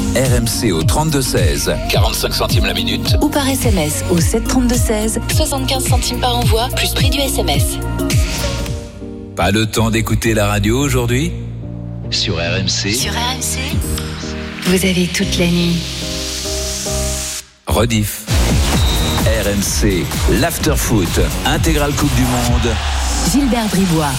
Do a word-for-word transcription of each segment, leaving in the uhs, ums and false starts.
R M C au trente-deux seize, quarante-cinq centimes la minute. Ou par S M S au sept trente-deux seize, soixante-quinze centimes par envoi, plus prix du S M S. Pas le temps d'écouter la radio aujourd'hui ? Sur R M C. Sur R M C, vous avez toute la nuit. Rediff. R M C, l'after-foot, intégrale Coupe du Monde. Gilbert Bribois.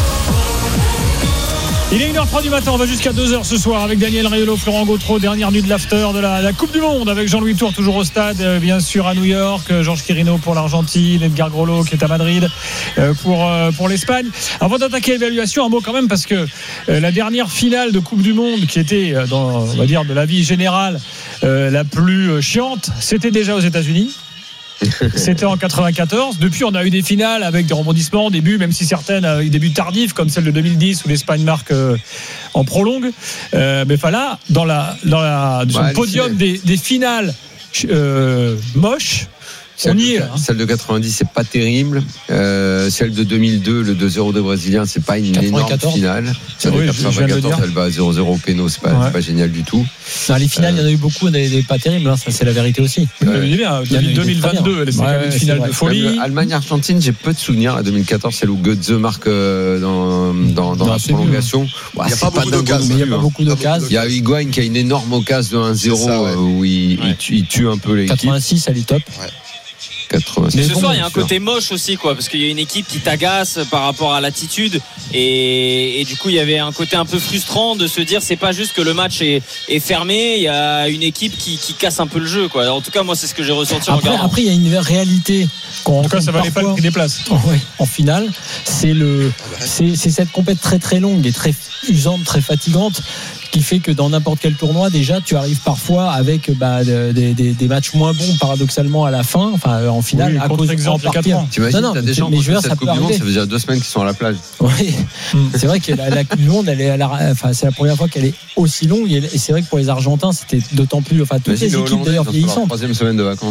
Il est une heure trente du matin, on va jusqu'à deux heures ce soir avec Daniel Riolo, Florent Gautreau, dernière nuit de l'after de la, la Coupe du Monde avec Jean-Louis Tour toujours au stade, euh, bien sûr à New York, euh, Georges Quirino pour l'Argentine, Edgar Grollo qui est à Madrid euh, pour, euh, pour l'Espagne. Avant d'attaquer l'évaluation, un mot quand même parce que euh, la dernière finale de Coupe du Monde qui était euh, dans, on va dire, de la vie générale euh, la plus euh, chiante, c'était déjà aux États-Unis. C'était en quatre-vingt-quatorze. Depuis, on a eu des finales avec des rebondissements au début, même si certaines ont eu des buts tardifs, comme celle de deux mille dix où l'Espagne marque euh, en prolongue. Euh, mais enfin là, dans la dans la sur bah, le podium des, des finales euh, moches. Celle, on y est, de, hein. Celle de quatre-vingt-dix, c'est pas terrible. Euh, celle de deux mille deux, le deux zéro de Brésilien, c'est pas une énorme finale. Celle oui, de quatre-vingt-quatorze, elle va à zéro zéro au péno, c'est pas, ouais. c'est pas génial du tout. Non, les finales, il euh, y en a eu beaucoup, des, des pas terribles, hein, ça c'est la vérité aussi. Ouais. Il bien, deux mille vingt-deux, c'est ouais, une finale de folie. Allemagne-Argentine, j'ai peu de souvenirs. La deux mille quatorze, celle où Götze marque euh, dans, dans, dans non, la prolongation. Il n'y a pas beaucoup d'occasions. Il y a pas beaucoup d'occasions. Il y a Higuain qui a une énorme occasion de un zéro où il tue un peu l'équipe. quatre-vingt-six, elle est top. quatre-vingt-six. Mais ce soir, il y a un côté moche aussi, quoi, parce qu'il y a une équipe qui t'agace par rapport à l'attitude, et, et du coup, il y avait un côté un peu frustrant de se dire, c'est pas juste que le match est, est fermé, il y a une équipe qui, qui casse un peu le jeu, quoi. En tout cas, moi, c'est ce que j'ai ressenti. Après, en après, il y a une réalité. En tout cas, ça valait pas le prix des places. Ouais, en finale, c'est le, c'est, c'est cette compète très très longue et très usante, très fatigante, qui fait que dans n'importe quel tournoi, déjà, tu arrives parfois avec bah, des, des, des matchs moins bons, paradoxalement, à la fin, enfin en finale, oui, à cause exemple en partie. T'imagines, non, non, t'as des gens qui font cette Coupe du Monde, ça veut dire deux semaines qu'ils sont à la plage. Oui, c'est vrai que la, la Coupe du Monde, elle est à la, enfin, c'est la première fois qu'elle est aussi longue, et c'est vrai que pour les Argentins, c'était d'autant plus, enfin, toutes les équipes d'ailleurs vieillissantes. Troisième semaine de vacances.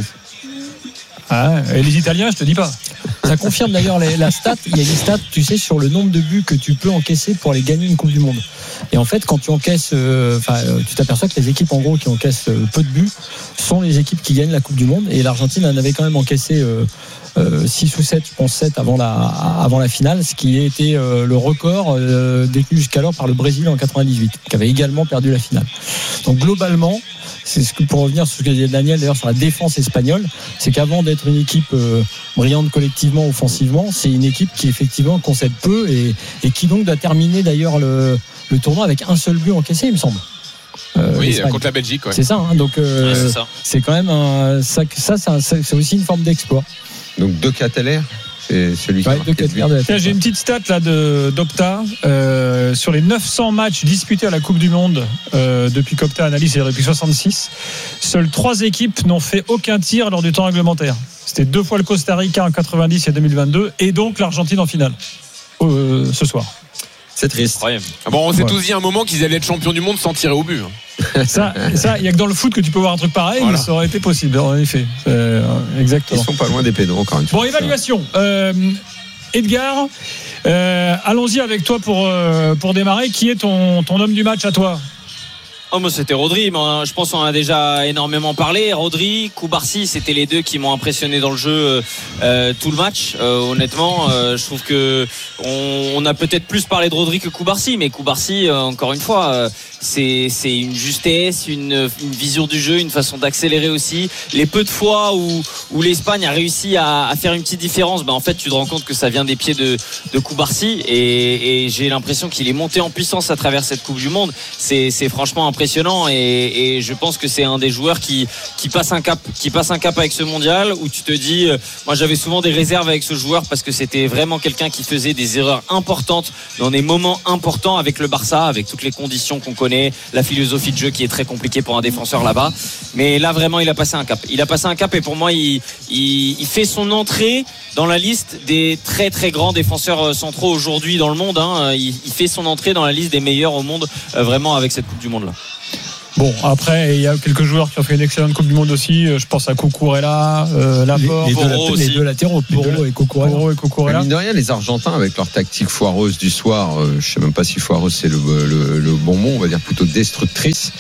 Ah, et les Italiens, je te dis pas. Ça confirme d'ailleurs la, la stat. Il y a une stat, tu sais, sur le nombre de buts que tu peux encaisser pour aller gagner une Coupe du Monde. Et en fait, quand tu encaisses, euh, enfin, tu t'aperçois que les équipes en gros qui encaissent euh, peu de buts sont les équipes qui gagnent la Coupe du Monde. Et l'Argentine en avait quand même encaissé euh, euh, six ou sept, je pense sept avant la avant la finale, ce qui était euh, le record euh, détenu jusqu'alors par le Brésil en quatre-vingt-dix-huit, qui avait également perdu la finale. Donc globalement, c'est ce que, pour revenir sur ce que disait Daniel d'ailleurs sur la défense espagnole, c'est qu'avant d'être une équipe euh, brillante collectivement, offensivement, c'est une équipe qui effectivement concède peu et, et qui donc doit terminer d'ailleurs le, le tournoi avec un seul but encaissé, il me semble. Euh, oui, l'Espagne. Contre la Belgique. Ouais. C'est ça, hein, donc euh, ouais, c'est, ça. c'est quand même un, ça, ça c'est, un, c'est aussi une forme d'exploit. Donc deux Cateller. C'est celui qui ouais, a marqué. Tiens, j'ai une petite stat là de d'Opta euh, sur les neuf cents matchs disputés à la Coupe du Monde euh, depuis qu'Opta analyse, c'est-à-dire depuis soixante-six. Seules trois équipes n'ont fait aucun tir lors du temps réglementaire. C'était deux fois le Costa Rica en quatre-vingt-dix et deux mille vingt-deux, et donc l'Argentine en finale euh, ce soir. C'est triste. Bon, on s'est ouais. tous dit à un moment qu'ils allaient être champions du monde sans tirer au but. Ça, ça, il y a que dans le foot que tu peux voir un truc pareil, voilà. Mais ça aurait été possible, en effet. Euh, exactement. Ils sont pas loin des pénaux, encore une fois. Bon, évaluation. Euh, Edgar, euh, allons-y avec toi pour euh, pour démarrer. Qui est ton ton homme du match à toi? Oh, moi c'était Rodri, mais je pense qu'on en a déjà énormément parlé. Rodri, Koubarsi, c'était les deux qui m'ont impressionné dans le jeu euh, tout le match. Euh, honnêtement, euh, je trouve que on, on a peut-être plus parlé de Rodri que Koubarsi, mais Koubarsi, euh, encore une fois, euh, c'est, c'est une justesse, une, une vision du jeu, une façon d'accélérer aussi. Les peu de fois où, où l'Espagne a réussi à, à faire une petite différence, ben en fait tu te rends compte que ça vient des pieds de, de Koubarsi, et, et j'ai l'impression qu'il est monté en puissance à travers cette Coupe du Monde. C'est, c'est franchement impressionnant, et, et je pense que c'est un des joueurs qui, qui passe un cap, qui passe un cap avec ce mondial, où tu te dis, euh, moi j'avais souvent des réserves avec ce joueur parce que c'était vraiment quelqu'un qui faisait des erreurs importantes dans des moments importants avec le Barça, avec toutes les conditions qu'on connaît, la philosophie de jeu qui est très compliquée pour un défenseur là-bas. Mais là vraiment il a passé un cap. Il a passé un cap, et pour moi il, il, il fait son entrée dans la liste des très très grands défenseurs centraux aujourd'hui dans le monde. Hein. Il, il fait son entrée dans la liste des meilleurs au monde, euh, vraiment avec cette Coupe du Monde là. Bon, après, il y a quelques joueurs qui ont fait une excellente Coupe du Monde aussi. Je pense à Cucurella, euh, Laporte, les, les, deux, les deux latéraux, Porro et Cucurella. et Cucurella. Mine de rien, les Argentins, avec leur tactique foireuse du soir, euh, je ne sais même pas si foireuse c'est le, le, le bon mot, on va dire plutôt destructrice,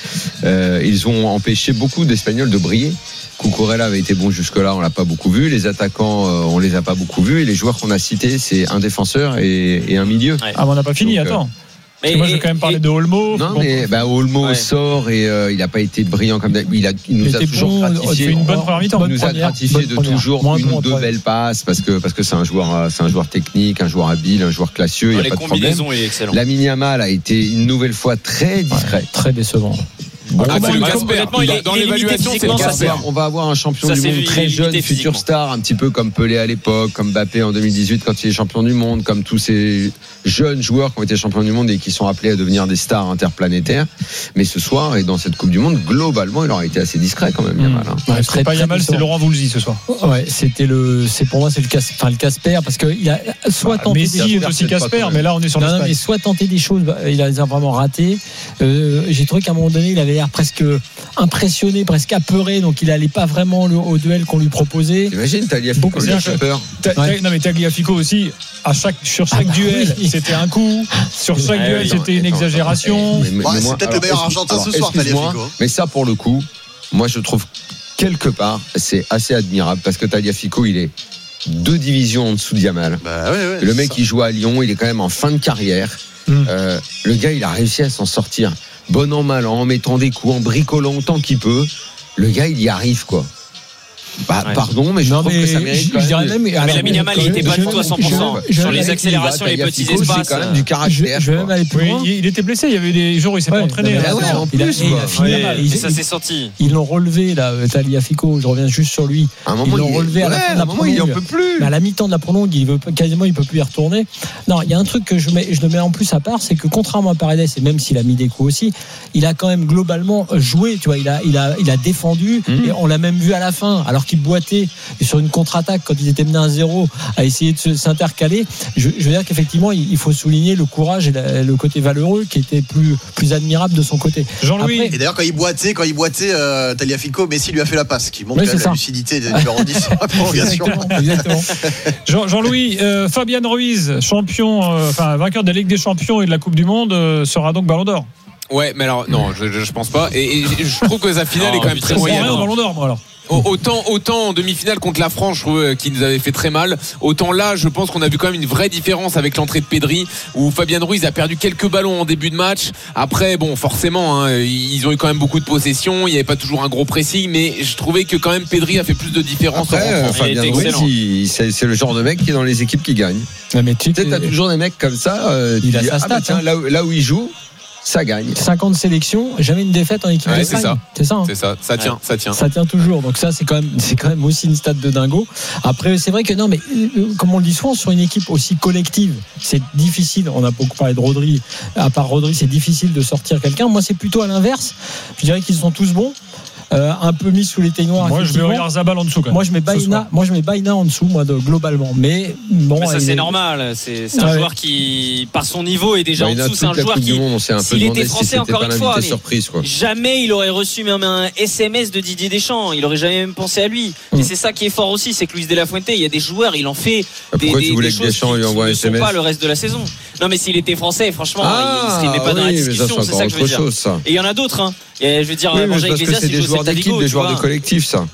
Euh, ils ont empêché beaucoup d'Espagnols de briller. Cucurella avait été bon jusque-là, on l'a pas beaucoup vu. Les attaquants, euh, on les a pas beaucoup vus. Et les joueurs qu'on a cités, c'est un défenseur et, et un milieu. Ouais. Ah, mais on n'a pas fini, donc, attends. Euh... Mais moi, je vais quand même parler et, de Olmo. Non, mais bah, Olmo ouais. sort et euh, il n'a pas été brillant comme d'habitude. Il, a, il nous il a toujours bon, gratifié. Une bonne première mi-temps. Il nous a gratifié de première. toujours Moins une ou deux belles passes parce que parce que c'est un joueur, c'est un joueur technique, un joueur habile, un joueur classieux. Il y a pas de problème. Lamine Yamal a été une nouvelle fois très discret, ouais, très décevant. Bon, ah, c'est le Casper. Il, dans l'évaluation, c'est le Casper. On va avoir un champion ça, du monde très jeune, futur star, un petit peu comme Pelé à l'époque, comme Mbappé en deux mille dix-huit quand il est champion du monde, comme tous ces jeunes joueurs qui ont été champions du monde et qui sont appelés à devenir des stars interplanétaires. Mais ce soir et dans cette Coupe du Monde, globalement, il aurait été assez discret quand même, Yamal. Mmh. Hein. Ouais, c'était pas Yamal, c'est Laurent Voulzy ce soir. Ouais, c'était le, c'est pour moi c'est le Casper, enfin le Casper parce que il a soit bah, tenté Messi des est aussi Casper, mais là on est sur non, l'Espagne. non, mais soit tenté des choses, il a vraiment raté. Euh, j'ai trouvé qu'à un moment donné, il avait l'air presque impressionné, presque apeuré, donc il n'allait pas vraiment au duel qu'on lui proposait. Imagine Tagliafico, il a peur. Ouais. Non mais Tagliafico aussi, à chaque, sur chaque ah, duel, oui. c'était un coup. Sur chaque ah, duel, oui, c'était non, une non, exagération. Mais, mais, ouais, mais c'est moi, peut-être alors, le meilleur argentin ce soir, Tagliafico. Mais ça, pour le coup, moi je trouve quelque part, c'est assez admirable parce que Tagliafico, il est deux divisions en dessous de Yamal. Bah, ouais, ouais, le mec, il joue à Lyon, il est quand même en fin de carrière. Hum. Euh, le gars, il a réussi à s'en sortir. Bon an, mal an, en mettant des coups, en bricolant autant qu'il peut, le gars il y arrive quoi. Bah, ouais. Pardon, mais je non, trouve mais que ça mérite. Je, je dirais même, mais Lamine Yamal, il n'était pas du tout à cent pour cent je, je, sur les accélérations, les petits espaces. C'est quand même du caractère. Je vais même aller plus loin. Oui, il était blessé. Il y avait des jours où il s'est ouais, pas entraîné. Ah ouais, en plus, ça s'est senti. Ils l'ont relevé là, Tagliafico. Je reviens juste sur lui. Ils l'ont relevé à la fin de la prolongue. Il en peut plus. À la mi-temps de la prolongue, il veut quasiment, il peut plus y retourner. Non, il y a un truc que je mets, je le mets en plus à part, c'est que contrairement à Paredes, et même s'il a mis des coups aussi, il a quand même globalement joué. Tu vois, il a, il a, il a défendu. Et on l'a même vu à la fin, alors qu'il boitait. Et sur une contre-attaque, quand ils étaient menés à zéro, à essayer de s'intercaler, je, je veux dire qu'effectivement, il, il faut souligner le courage et la, le côté valeureux qui était plus, plus admirable de son côté. Jean-Louis. Après, et d'ailleurs, quand il boitait, quand il boitait, euh, Tagliafico, Messi lui a fait la passe, qui montre oui, la lucidité des numéros dix sur la prolongation. Exactement. exactement. Jean, Jean-Louis, euh, Fabian Ruiz, champion, euh, enfin vainqueur de la Ligue des Champions et de la Coupe du Monde, euh, sera donc Ballon d'Or. Ouais, mais alors non, je, je, je pense pas. Et, et je trouve que sa finale non, est quand même très moyenne. Ballon d'Or, moi alors. Autant, autant en demi-finale contre la France, je trouve qu'il nous avait fait très mal. Autant là, je pense qu'on a vu quand même une vraie différence avec l'entrée de Pedri, où Fabian Ruiz a perdu quelques ballons en début de match. Après, bon, forcément, hein, ils ont eu quand même beaucoup de possessions. Il n'y avait pas toujours un gros pressing, mais je trouvais que quand même Pedri a fait plus de différence. Après, euh, Fabian Ruiz, il, c'est, c'est le genre de mec qui est dans les équipes qui gagnent. Non, mais tu sais, t'as toujours des mecs comme ça. Euh, il a dis, sa stat, ah bah tiens, hein. là, là où il joue. Ça gagne. cinquante sélections, jamais une défaite en équipe ouais, d'Espagne. C'est ça. C'est ça. Hein. C'est ça. Ça tient, ouais. ça tient. Ça tient toujours. Donc ça, c'est quand même, c'est quand même aussi une stat de dingo. Après, c'est vrai que non, mais comme on le dit souvent, sur une équipe aussi collective, c'est difficile. On a beaucoup parlé de Rodri. À part Rodri, c'est difficile de sortir quelqu'un. Moi, c'est plutôt à l'inverse. Je dirais qu'ils sont tous bons. Euh, un peu mis sous les teignoirs. Moi, je mets Oyarzabal en dessous. Quand même, moi, je mets Baïna. Moi, je mets Baïna en dessous, moi, de, globalement. Mais bon, mais ça, c'est est... normal. C'est, c'est un ouais. joueur qui, par son niveau, est déjà Baïna, en dessous. C'est un joueur qui, monde, un s'il était français, si encore une fois, surprise, quoi. jamais il aurait reçu même un S M S de Didier Deschamps. Il aurait jamais même pensé à lui. Mmh. Et c'est ça qui est fort aussi, c'est que Luis de la Fuente, il y a des joueurs, il en fait ah, des, pourquoi des, tu voulais des que Deschamps lui envoie un S M S pas le reste de la saison. Non, mais s'il était français, franchement, ah, il ne serait pas oui, dans la discussion. C'est ça que je veux dire. Et il y en a d'autres. Hein. Et je veux dire, oui, parce que c'est des joueurs d'équipe, des joueurs de collectif, ça.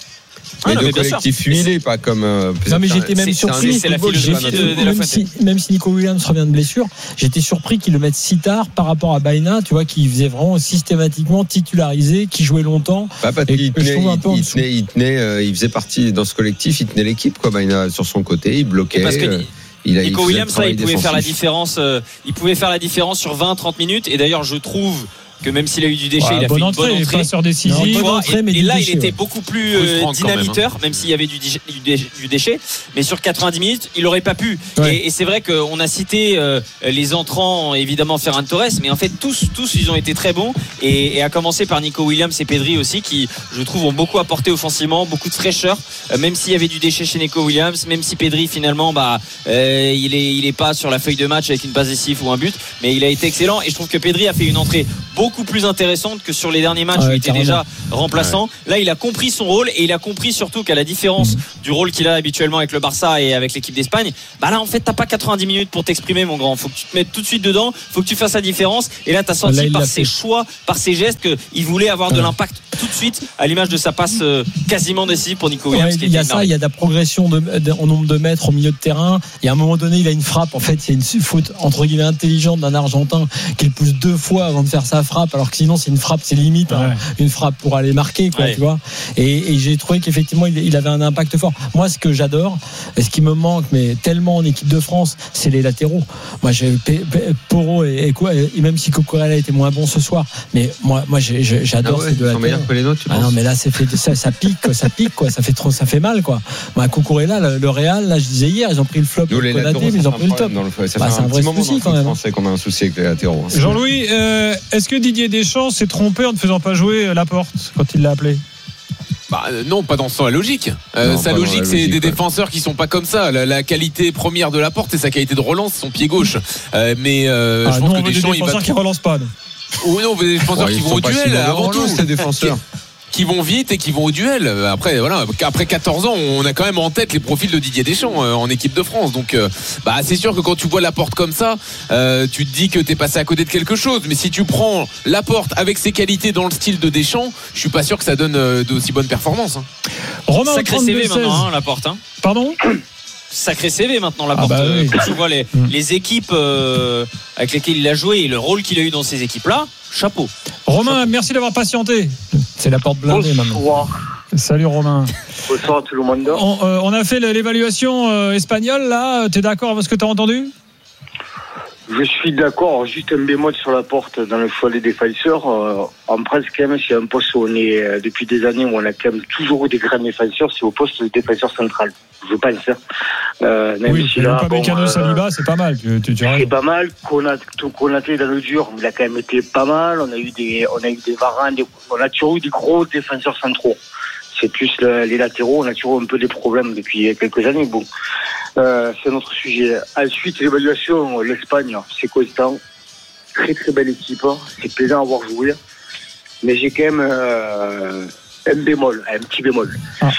Mais de collectif huilé, pas comme. Non, mais j'étais même surpris. C'est la philosophie de La Fuente. Même si Nico Williams revient de blessure, j'étais surpris qu'il le mette si tard par rapport à Baïna, tu vois, qui faisait vraiment systématiquement titularisé, qui jouait longtemps. Bah, parce qu'il tenait, il, tenait, il tenait, il faisait partie dans ce collectif, il tenait l'équipe, quoi, Baïna, sur son côté, il bloquait. Parce que il a, Nico il Williams, là, il pouvait défensif. faire la différence. Euh, il pouvait faire la différence sur vingt trente minutes. Et d'ailleurs, je trouve que même s'il a eu du déchet, ouais, il a fait une entrée, bonne entrée. Passeur décisif. Non, bonne entrée, mais et, et là, déchet, il était ouais. beaucoup plus euh, dynamiteur, même, hein. même s'il y avait du, du, du déchet. Mais sur quatre-vingt-dix minutes, il n'aurait pas pu. Ouais. Et, et c'est vrai qu'on a cité euh, les entrants, évidemment, Ferran Torres, mais en fait, tous, tous, ils ont été très bons. Et, et à commencer par Nico Williams et Pedri aussi, qui, je trouve, ont beaucoup apporté offensivement, beaucoup de fraîcheur. Euh, même s'il y avait du déchet chez Nico Williams, même si Pedri, finalement, bah, euh, il est, il est pas sur la feuille de match avec une passe décisive ou un but, mais il a été excellent. Et je trouve que Pedri a fait une entrée beaucoup beaucoup plus intéressante que sur les derniers matchs ouais, où il était déjà remplaçant. Ouais. Là, il a compris son rôle et il a compris surtout qu'à la différence mmh. du rôle qu'il a habituellement avec le Barça et avec l'équipe d'Espagne, bah là, en fait, t'as pas quatre-vingt-dix minutes pour t'exprimer, mon grand. Faut que tu te mettes tout de suite dedans, faut que tu fasses la différence. Et là, t'as senti là, par ses fait. choix, par ses gestes, qu'il voulait avoir ouais. de l'impact tout de suite, à l'image de sa passe euh, quasiment décisive pour Nico Williams. Ouais, il y a ça, il y a de la progression de, de, en nombre de mètres au milieu de terrain. Et à un moment donné, il a une frappe. En fait, c'est une faute entre guillemets intelligente d'un Argentin qu'il pousse deux fois avant de faire sa frappe, alors que sinon, c'est une frappe, c'est limite ouais. hein, une frappe pour aller marquer, quoi, ouais. tu vois. Et, et j'ai trouvé qu'effectivement, il, il avait un impact fort. Moi, ce que j'adore, et ce qui me manque, mais tellement en équipe de France, c'est les latéraux. Moi, j'ai Porro et, et quoi, et même si Cucurella était moins bon ce soir, mais moi, moi, j'ai, j'adore ah ouais, ces deux latéraux. Que les nôtres, tu ah non, mais là, c'est fait, ça, ça pique, ça pique, quoi. Ça fait trop, ça fait mal, quoi. Moi, Cucurella, le, le Real, là, je disais hier, ils ont pris le flop. Nous, les Konaté, mais ils ont pris le top. Le, ça bah, fait c'est un, un vrai souci quand même. Français qu'on a un souci avec les latéraux. Jean-Louis, euh, est-ce que Didier Deschamps s'est trompé en ne faisant pas jouer Laporte quand il l'a appelé? Bah, non, pas dans sa logique. Euh, non, sa logique, c'est logique, des ouais. défenseurs qui sont pas comme ça. La, la qualité première de Laporte, c'est sa qualité de relance, son pied gauche. Euh, mais euh, ah, je pense non, que Deschamps, il va. Des défenseurs qui relancent pas. Non. Ou non, des défenseurs ouais, qui vont au duel avant tout. Ces défenseurs. Qui vont vite et qui vont au duel. Après, voilà, après quatorze ans, on a quand même en tête les profils de Didier Deschamps euh, en équipe de France. Donc, euh, bah, c'est sûr que quand tu vois Laporte comme ça, euh, tu te dis que t'es passé à côté de quelque chose. Mais si tu prends Laporte avec ses qualités dans le style de Deschamps, je suis pas sûr que ça donne euh, d'aussi bonnes performances. Hein. Romain, sacré C V maintenant, hein, Laporte. Hein. Pardon. Sacré C V maintenant Laporte. Ah bah oui. Quand tu vois les, les équipes euh, avec lesquelles il a joué et le rôle qu'il a eu dans ces équipes-là, chapeau. Romain, chapeau. Merci d'avoir patienté. C'est Laporte blindée maintenant. Salut Romain. Bonsoir tout le monde. On, euh, on a fait l'évaluation euh, espagnole là. T'es d'accord avec ce que t'as entendu? Je suis d'accord, juste un bémol sur Laporte dans le choix des défenseurs. Euh, en France, quand même, c'est un poste où on est, euh, depuis des années, où on a quand même toujours eu des grands défenseurs, c'est au poste de défenseur central. Je pense. Euh, même oui, si là, pas bon, Mécano, euh, Saliba, c'est pas mal. Tu, tu, tu c'est pas mal. Konaté dans le dur, il a quand même été pas mal. On a eu des, on a eu des Varane, des, on a toujours eu des gros défenseurs centraux. C'est plus le, les latéraux, on a toujours un peu des problèmes depuis quelques années. Bon, euh, c'est un autre sujet. Ensuite, l'évaluation, l'Espagne, c'est constant. Très très belle équipe, c'est plaisant à voir jouer. Mais j'ai quand même euh, un bémol, un petit bémol. Ah.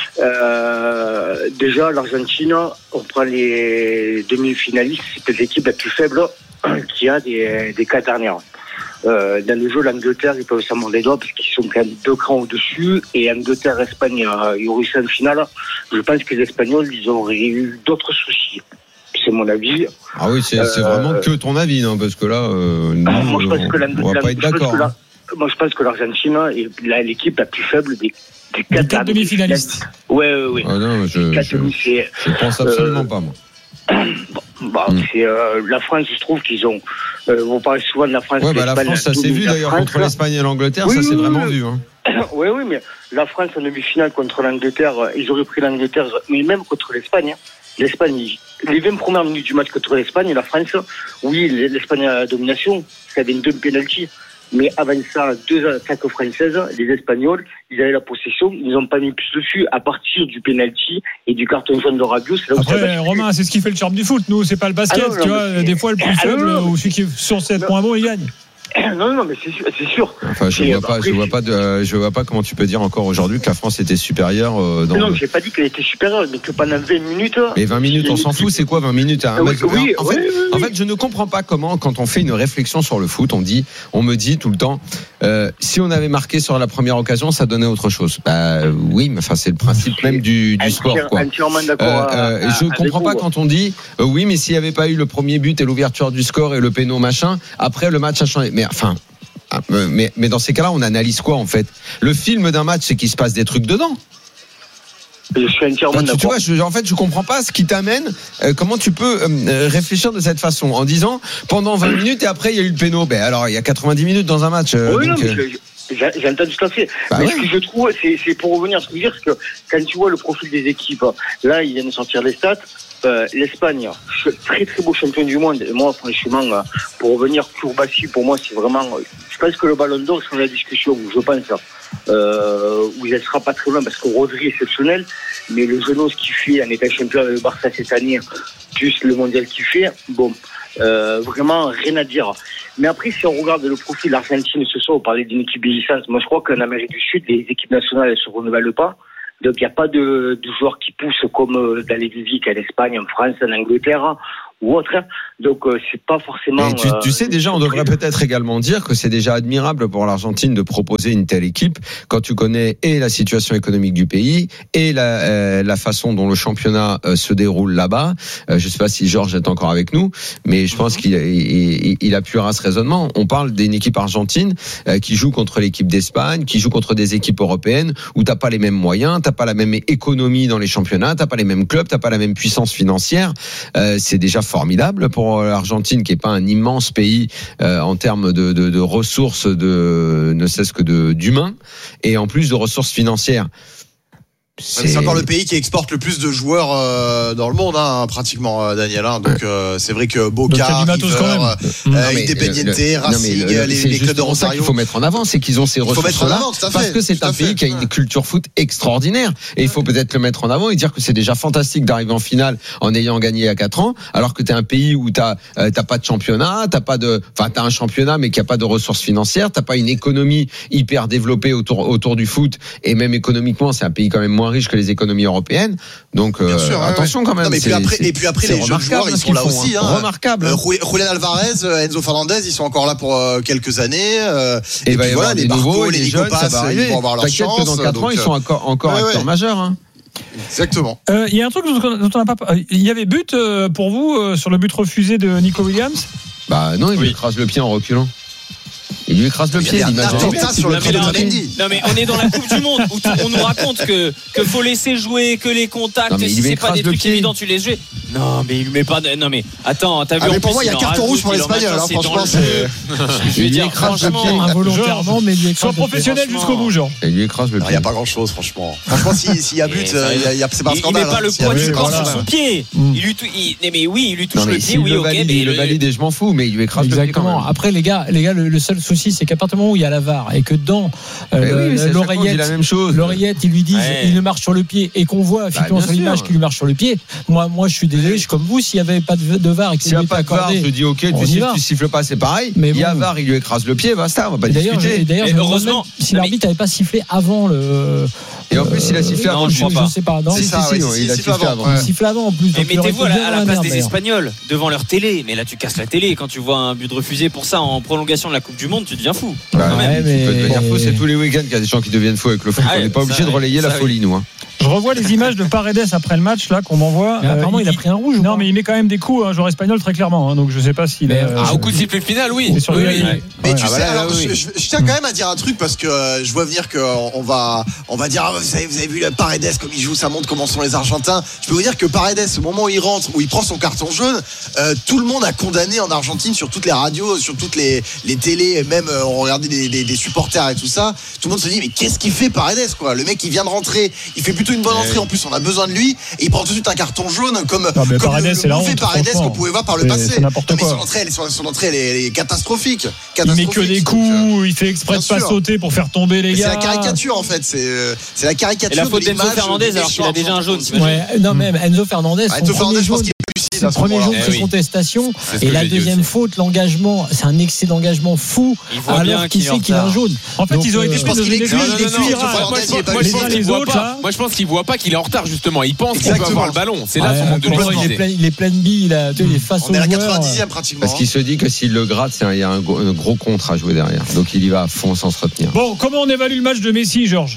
Euh, déjà, l'Argentine, on prend les demi-finalistes, c'est peut-être l'équipe la plus faible qui a des, des quatre dernières. Euh, dans le jeu, l'Angleterre, ils peuvent s'en mordre les doigts parce qu'ils sont quand même deux crans au-dessus. Et Angleterre, Espagne, euh, il y aurait eu ça en finale. Je pense que les Espagnols, ils auraient eu d'autres soucis. C'est mon avis. Ah oui, c'est, euh, c'est vraiment que ton avis, non? Parce que là, euh, nous, moi, je pense que on va pas être d'accord. La, moi, je pense que l'Argentine est la, l'équipe la plus faible des, des quatre, quatre demi-finalistes. Ouais, ouais, ouais. Ah non, je, je, je, je pense absolument euh, pas, moi. Bon, bah, mmh. c'est euh, la France, je trouve qu'ils ont. Euh, on parle souvent de la France. Ouais, bah, la France, ça s'est vu d'ailleurs contre l'Espagne et l'Angleterre, oui, ça s'est oui, vraiment oui. vu. Hein. Oui, oui, mais la France en demi-finale contre l'Angleterre, ils auraient pris l'Angleterre, mais même contre l'Espagne. Hein. L'Espagne, les vingt premières minutes du match contre l'Espagne et la France, oui, l'Espagne a la domination, ça avait une deux penalty. Mais avant ça, deux attaques françaises, les Espagnols, ils avaient la possession, ils n'ont pas mis plus dessus à partir du penalty et du carton jaune de Rabiot. C'est là où après, Romain, c'est ce qui fait le charme du foot. Nous, c'est pas le basket, ah non, non, tu vois. C'est... Des fois, le plus ah faible, non, non, ou celui qui est sur sept points bons, il gagne. Non, non, mais c'est sûr. C'est sûr. Enfin, je vois pas, je vois pas, de, je vois pas comment tu peux dire encore aujourd'hui que la France était supérieure. Euh, dans non, le... j'ai pas dit qu'elle était supérieure, mais que pendant vingt minutes. Mais vingt minutes, on s'en fout. C'est quoi vingt minutes à un oui, oui, en, oui, fait, oui, oui. en fait, je ne comprends pas comment, quand on fait une réflexion sur le foot, on dit, on me dit tout le temps, euh, si on avait marqué sur la première occasion, ça donnait autre chose. Bah oui, mais enfin, c'est le principe même du, du sport, quoi. Entièrement d'accord. Euh, euh, je comprends pas quand on dit, euh, oui, mais s'il y avait pas eu le premier but et l'ouverture du score et le péno machin, après le match a changé. Mais enfin. Mais, mais dans ces cas-là, on analyse quoi en fait? Le film d'un match, c'est qu'il se passe des trucs dedans. Je suis entièrement enfin, tu, d'accord. tu vois, je, en fait, je comprends pas ce qui t'amène. Euh, comment tu peux euh, réfléchir de cette façon en disant pendant vingt minutes et après il y a eu le péno. Ben alors il y a quatre-vingt-dix minutes dans un match. Euh, oui, donc, non, mais euh... j'entends tout à fait. Bah mais ouais. ce que je trouve, c'est, c'est pour revenir à ce que je veux dire, c'est que quand tu vois le profil des équipes, là, ils viennent de sortir les stats. Euh, L'Espagne, très très beau champion du monde. Et moi, franchement, pour revenir, Kourbassi, pour moi, c'est vraiment. Je pense que le Ballon d'Or, c'est la discussion où je pense euh, où il ne sera pas très loin parce que Rodri est exceptionnel, mais le genou, ce qu'il fait en étant champion avec le Barça cette année, plus le mondial qu'il fait, bon, euh, vraiment rien à dire. Mais après, si on regarde le profil de l'Argentine ce soir, on parlait d'une équipe vieillissante. Moi, je crois qu'en Amérique du Sud, les équipes nationales, elles se renouvellent pas. Donc, il n'y a pas de, de joueurs qui poussent comme dans les visites en Espagne, en France, en Angleterre ou autre. Donc, euh, c'est pas forcément. Tu, tu sais, déjà, on devrait peut-être également dire que c'est déjà admirable pour l'Argentine de proposer une telle équipe quand tu connais et la situation économique du pays et la, euh, la façon dont le championnat euh, se déroule là-bas. Euh, je sais pas si Georges est encore avec nous, mais je pense mm-hmm. qu'il il, il appuiera ce raisonnement. On parle d'une équipe argentine euh, qui joue contre l'équipe d'Espagne, qui joue contre des équipes européennes où t'as pas les mêmes moyens, t'as pas la même économie dans les championnats, t'as pas les mêmes clubs, t'as pas la même puissance financière. Euh, c'est déjà formidable pour l'Argentine, qui est pas un immense pays euh, en termes de, de, de ressources, de ne serait-ce que de d'humains, et en plus de ressources financières. C'est... c'est encore le pays qui exporte le plus de joueurs euh, dans le monde, hein, pratiquement, euh, Daniel. Hein. Donc, euh, c'est vrai que Boca, River, euh, Independiente, Racing, le, le, les, les clubs de Rosario. Il faut mettre en avant, c'est qu'ils ont ces ressources-là, parce que c'est un pays qui a une culture foot extraordinaire. Et il faut peut-être le mettre en avant et dire que c'est déjà fantastique d'arriver en finale en ayant gagné il y a quatre ans, alors que t'es un pays où t'as euh, t'as pas de championnat, t'as pas de, enfin t'as un championnat mais qui a pas de ressources financières, t'as pas une économie hyper développée autour autour du foot, et même économiquement, c'est un pays quand même moins riche que les économies européennes. Donc euh, sûr, attention ouais. quand même. Non, mais puis après, et puis après les jeunes joueurs, ils sont là aussi. Hein. Remarquable. Euh, Julián Alvarez, Enzo Fernandez, ils sont encore là pour euh, quelques années. Euh, et, et puis voilà, les Barco, les Nico Pass, ils vont avoir leur chance. T'inquiète que dans quatre ans, ils sont encore, encore ouais, acteurs ouais. majeurs. Hein. Exactement. Il euh, y a un truc dont on n'a pas. Il y avait but euh, pour vous euh, sur le but refusé de Nico Williams. Bah non, il oui. lui écrase le pied en reculant. Il lui écrase le pied. Il y a un attentat sur le pied de Mendy. Non mais on est dans la Coupe du Monde où on nous raconte que que faut laisser jouer, que les contacts, non, si c'est pas des trucs évidents, tu laisses jouer. Non mais il lui met pas. De... Non mais attends, t'as vu. Ah, mais pour moi, il y a carton rouge pour l'Espagnol. Hein, franchement, c'est. Je veux dire, franchement, involontairement, mais il écrase. Sois professionnel jusqu'au bout, genre. Il lui écrase le pied. Il y a pas grand chose, franchement. Franchement, s'il y a but, c'est pas un scandale. Il met pas le poids du corps sur son pied. Il lui, mais oui, il lui touche le pied, oui, ok. Il le valide et je m'en fous, mais il lui écrase le pied. Exactement. Après, les gars, les gars, le seul souci, c'est qu'à partir du moment où il y a la V A R et que dans euh, oui, l'oreillette, la même chose. l'oreillette, ils lui disent ouais. il le marche sur le pied et qu'on voit effectivement bah, sur l'image qu'il lui marche sur le pied. Moi, moi, je suis désolé, je suis comme vous. S'il n'y avait pas de, de V A R et qu'il n'y a pas de V A R, je dis ok, tu siffles, tu siffles pas, c'est pareil. Mais il y a V A R, il lui écrase le pied, basta, on va pas d'ailleurs, discuter. D'ailleurs, et heureusement, si l'arbitre n'avait pas sifflé avant le. Et en plus, il a sifflé avant. Je ne sais pas. Non, si, si, si, il a sifflé avant. Il siffle avant en plus. Mais mettez-vous à la place des Espagnols devant leur télé. Mais là, tu casses la télé quand tu vois un but refusé pour ça en prolongation de la Coupe du Monde, tu deviens fou. Tu peux devenir fou, c'est tous les week-ends qu'il y a des gens qui deviennent fous avec le foot. On n'est pas obligé de relayer la folie, nous. Je revois les images de Paredes après le match là qu'on m'envoie. Euh, apparemment, il, il a pris un rouge. Non, mais il met quand même des coups à un joueur espagnol très clairement. Hein, donc je sais pas s'il mais, est. Euh, ah, au coup de sifflet final, oui. Sur oui, le oui. Ouais. Mais ouais. tu ah, sais, bah, alors, oui. je, je, je tiens quand même à dire un truc parce que euh, je vois venir qu'on va, on va dire, ah, vous avez, vous avez vu le Paredes comme il joue, ça montre comment sont les Argentins. Je peux vous dire que Paredes, au moment où il rentre, où il prend son carton jaune, euh, tout le monde a condamné en Argentine sur toutes les radios, sur toutes les, les télés, même euh, on regardait des, des, des supporters et tout ça. Tout le monde se dit, mais qu'est-ce qu'il fait Paredes quoi? Le mec, il vient de rentrer, il fait plutôt une bonne entrée. En plus, on a besoin de lui. Et il prend tout de suite un carton jaune comme, non, comme Paredes, le, le mauvais Paredes qu'on pouvait voir par le passé. C'est n'importe quoi. Son entrée, elle, son, son entrée elle, est, elle est catastrophique, catastrophique. Il met que des coups, donc, il fait exprès de pas sûr. sauter pour faire tomber les mais gars. C'est la caricature en fait, c'est, c'est la caricature. Et la faute d'Enzo Fernandez alors qu'il a déjà un jaune. Ouais, non même Enzo Fernandez, son Enzo premier jaune. C'est le premier jour de contestation et la deuxième faute, l'engagement, c'est un excès d'engagement fou alors qu'il sait qu'il a un jaune. En fait, ils ont été je pense qu'il est cuit, il est cuit. Moi, je pense qu'il voit pas qu'il est en retard justement. Il pense qu'il peut avoir le ballon. C'est là son manque de lucidité. Il est plein de billes, il est face au joueur. On est à la quatre-vingt-dixième pratiquement. Parce qu'il se dit que s'il le gratte, il y a un gros contre à jouer derrière. Donc il y va à fond sans se retenir. Bon, comment on évalue le match de Messi, Georges?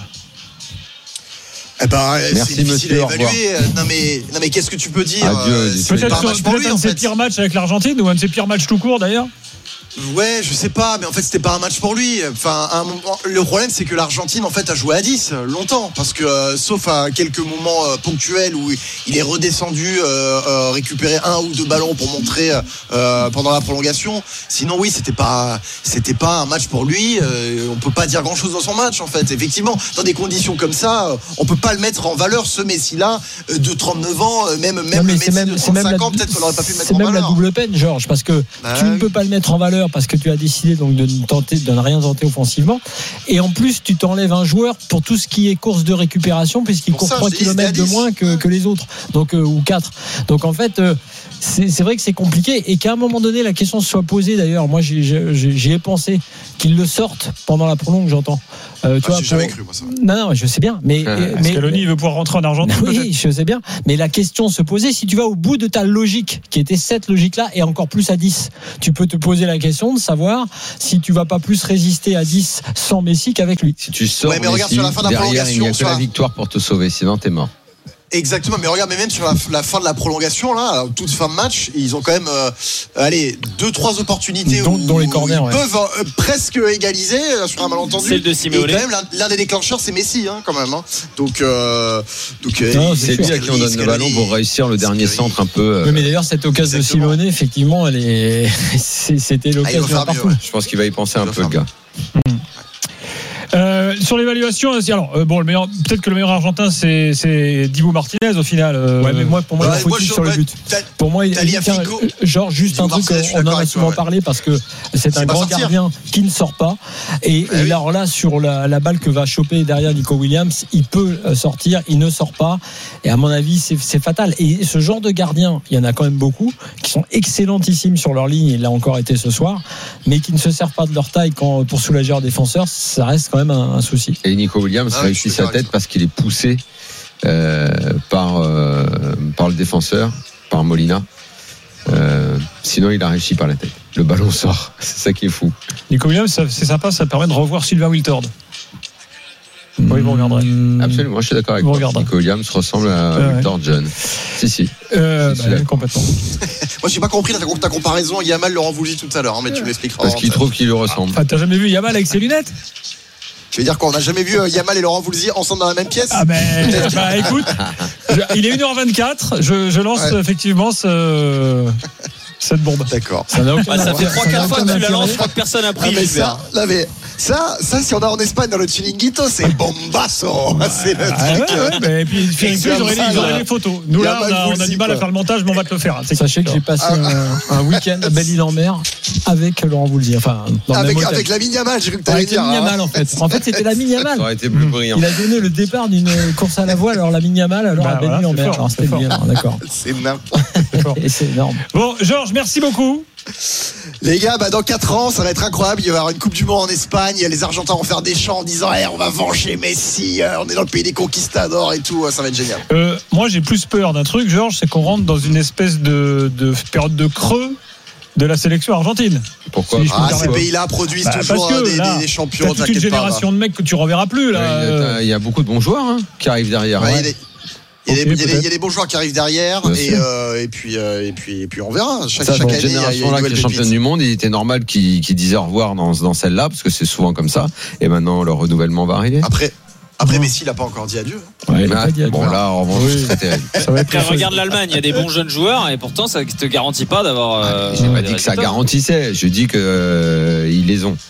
Eh ben, merci c'est difficile monsieur, à évaluer. Non mais, non mais qu'est-ce que tu peux dire? Adieu, c'est peut-être, peut-être pour lui, un de ses pires matchs avec l'Argentine ou un de ses pires matchs tout court d'ailleurs. Ouais, je sais pas, mais en fait c'était pas un match pour lui. Enfin, un, le problème c'est que l'Argentine en fait a joué à dix longtemps, parce que euh, sauf à quelques moments euh, ponctuels où il est redescendu euh, euh, récupérer un ou deux ballons pour montrer euh, pendant la prolongation. Sinon oui, c'était pas, c'était pas un match pour lui. Euh, on peut pas dire grand chose dans son match en fait. Effectivement, dans des conditions comme ça, on peut pas le mettre en valeur ce Messi-là euh, de trente-neuf ans, euh, même même non, le Messi même, de trente-cinq ans, peut-être qu'on aurait pas pu le mettre en valeur. C'est même la double peine, Georges, parce que bah, tu ne peux pas le mettre en valeur joueur parce que tu as décidé donc de ne tenter, de ne rien tenter offensivement. Et en plus, tu t'enlèves un joueur pour tout ce qui est course de récupération, puisqu'il court trois kilomètres de moins que, que les autres, donc, euh, ou quatre. Donc en fait, euh, c'est, c'est vrai que c'est compliqué et qu'à un moment donné, la question se soit posée. D'ailleurs, moi, j'y, j'y ai pensé qu'ils le sortent pendant la prolongue, j'entends. Euh, tu ah, vois, j'ai pour... jamais cru, moi, ça. Non, non, je sais bien. Mais, ah, mais Scaloni mais... veut pouvoir rentrer en Argentine. Oui, peut-être. je sais bien. Mais la question se posait, si tu vas au bout de ta logique, qui était cette logique-là, et encore plus à dix, tu peux te poser la question de savoir si tu vas pas plus résister à dix sans Messi qu'avec lui. Si tu sors ouais, mais regarde Messi, sur la fin de la derrière, il n'y a que sur la la... victoire pour te sauver, sinon t'es mort. Exactement, mais regarde, mais même sur la, la fin de la prolongation, là, toute fin de match, ils ont quand même, euh, allez, deux, trois opportunités dont, où, dont les corners, où ils ouais. peuvent euh, presque égaliser euh, sur un malentendu. Celle de Simeone. Et quand même, l'un, l'un des déclencheurs, c'est Messi, hein, quand même. Hein. Donc, euh, donc non, c'est lui à qui on donne le ballon pour réussir le dernier centre un peu. Euh... Oui, mais d'ailleurs, cette occasion de Simeone, effectivement, elle est, c'était l'occasion ah, partout. Mieux, ouais. Je pense qu'il va y penser un peu, le gars. Mmh. Euh, sur l'évaluation, alors euh, bon, le meilleur, peut-être que le meilleur Argentin c'est, c'est Dibu Martinez au final. Euh, ouais, mais moi, pour moi, ouais, il faut sur le but. Pour moi, il y a genre juste un truc. On en a souvent parlé parce que c'est un grand gardien qui ne sort pas. Et alors là, sur la, la balle que va choper derrière Nico Williams, il peut sortir, il ne sort pas. Et à mon avis, c'est, c'est fatal. Et ce genre de gardien, il y en a quand même beaucoup qui sont excellentissimes sur leur ligne. Il l'a encore été ce soir, mais qui ne se servent pas de leur taille quand, pour soulager leurs défenseurs. Ça reste quand même un, un souci. Et Nico Williams ah, réussit sa tête parce qu'il est poussé euh, par, euh, par le défenseur, par Molina. Euh, sinon, il a réussi par la tête. Le ballon sort. C'est ça qui est fou. Nico Williams, c'est sympa, ça permet de revoir Sylvain Wiltord. Mmh. Oui, vous regarderez. Absolument, je suis d'accord avec vous. Nico Williams ressemble à euh, Wiltord ouais. jeune. Si, si. Euh, si, bah, si complètement. Moi, j'ai pas compris ta, ta comparaison Yamal Laurent Voulzy tout à l'heure, hein, mais tu m'expliqueras. Parce qu'il trouve qu'il le ressemble. Ah, t'as jamais vu Yamal avec ses lunettes? Tu veux dire qu'on n'a jamais vu Yamal et Laurent Voulzy ensemble dans la même pièce? Ah ben, bah, écoute, je, il est une heure vingt-quatre, je, je lance ouais. effectivement ce, cette bombe. D'accord. Ça, ah, ça fait trois quatre fois que tu la lances, je crois que personne n'a pris. Ah, mais ça, là, mais ça, ça, si on a en Espagne dans le Chiringuito, c'est bombasso. C'est le ah, truc. Ouais, ouais, mais et puis ils auraient, ils auraient les photos. Nous là, on a, on a du mal à faire le montage, mais on va te le faire. C'est Sachez que j'ai passé ah, un, un week-end à Belle-Île-en-Mer avec Laurent Voulzy. Enfin, dans avec, le avec la Yamal, j'ai cru que t'allais dire. Avec la Yamal, en fait. En fait, c'était la Yamal. Ça aurait été plus brillant. Il a donné le départ d'une course à la voile, alors la Yamal, alors à Belle-Île-en-Mer. Alors c'était bien, d'accord. C'est n'importe. Et c'est énorme. Bon, Georges, merci beaucoup. Les gars, bah dans quatre ans, ça va être incroyable. Il va y avoir une Coupe du Monde en Espagne. Les Argentins vont faire des chants en disant hey, on va venger Messi, on est dans le pays des conquistadors et tout. Ça va être génial. Euh, moi, j'ai plus peur d'un truc, Georges, c'est qu'on rentre dans une espèce de, de période de creux de la sélection argentine. Pourquoi si Ah, ces pays-là produisent bah, toujours que, des, là, des, des champions. T'as toute une génération pas, de mecs que tu reverras plus là. Ouais, il y a beaucoup de bons joueurs hein, qui arrivent derrière. Ouais, ouais. Il y a des, il y, okay, y, y a des bons joueurs qui arrivent derrière et, euh, et, puis, euh, et, puis, et puis on verra. Chaque, ça, chaque année, génération là qui est championne du monde, il était normal qu'ils, qu'ils disaient au revoir dans, dans celle-là parce que c'est souvent comme ça. Et maintenant le renouvellement va arriver. Après. Après, Messi, il n'a pas encore dit adieu. Ouais, bah, dit bon, là, en revanche, oui. c'est terrible. Après, regarde l'Allemagne, il y a des bons jeunes joueurs et pourtant, ça ne te garantit pas d'avoir. Euh, J'ai pas dit que ça garantissait. Je dis qu'ils euh, les ont.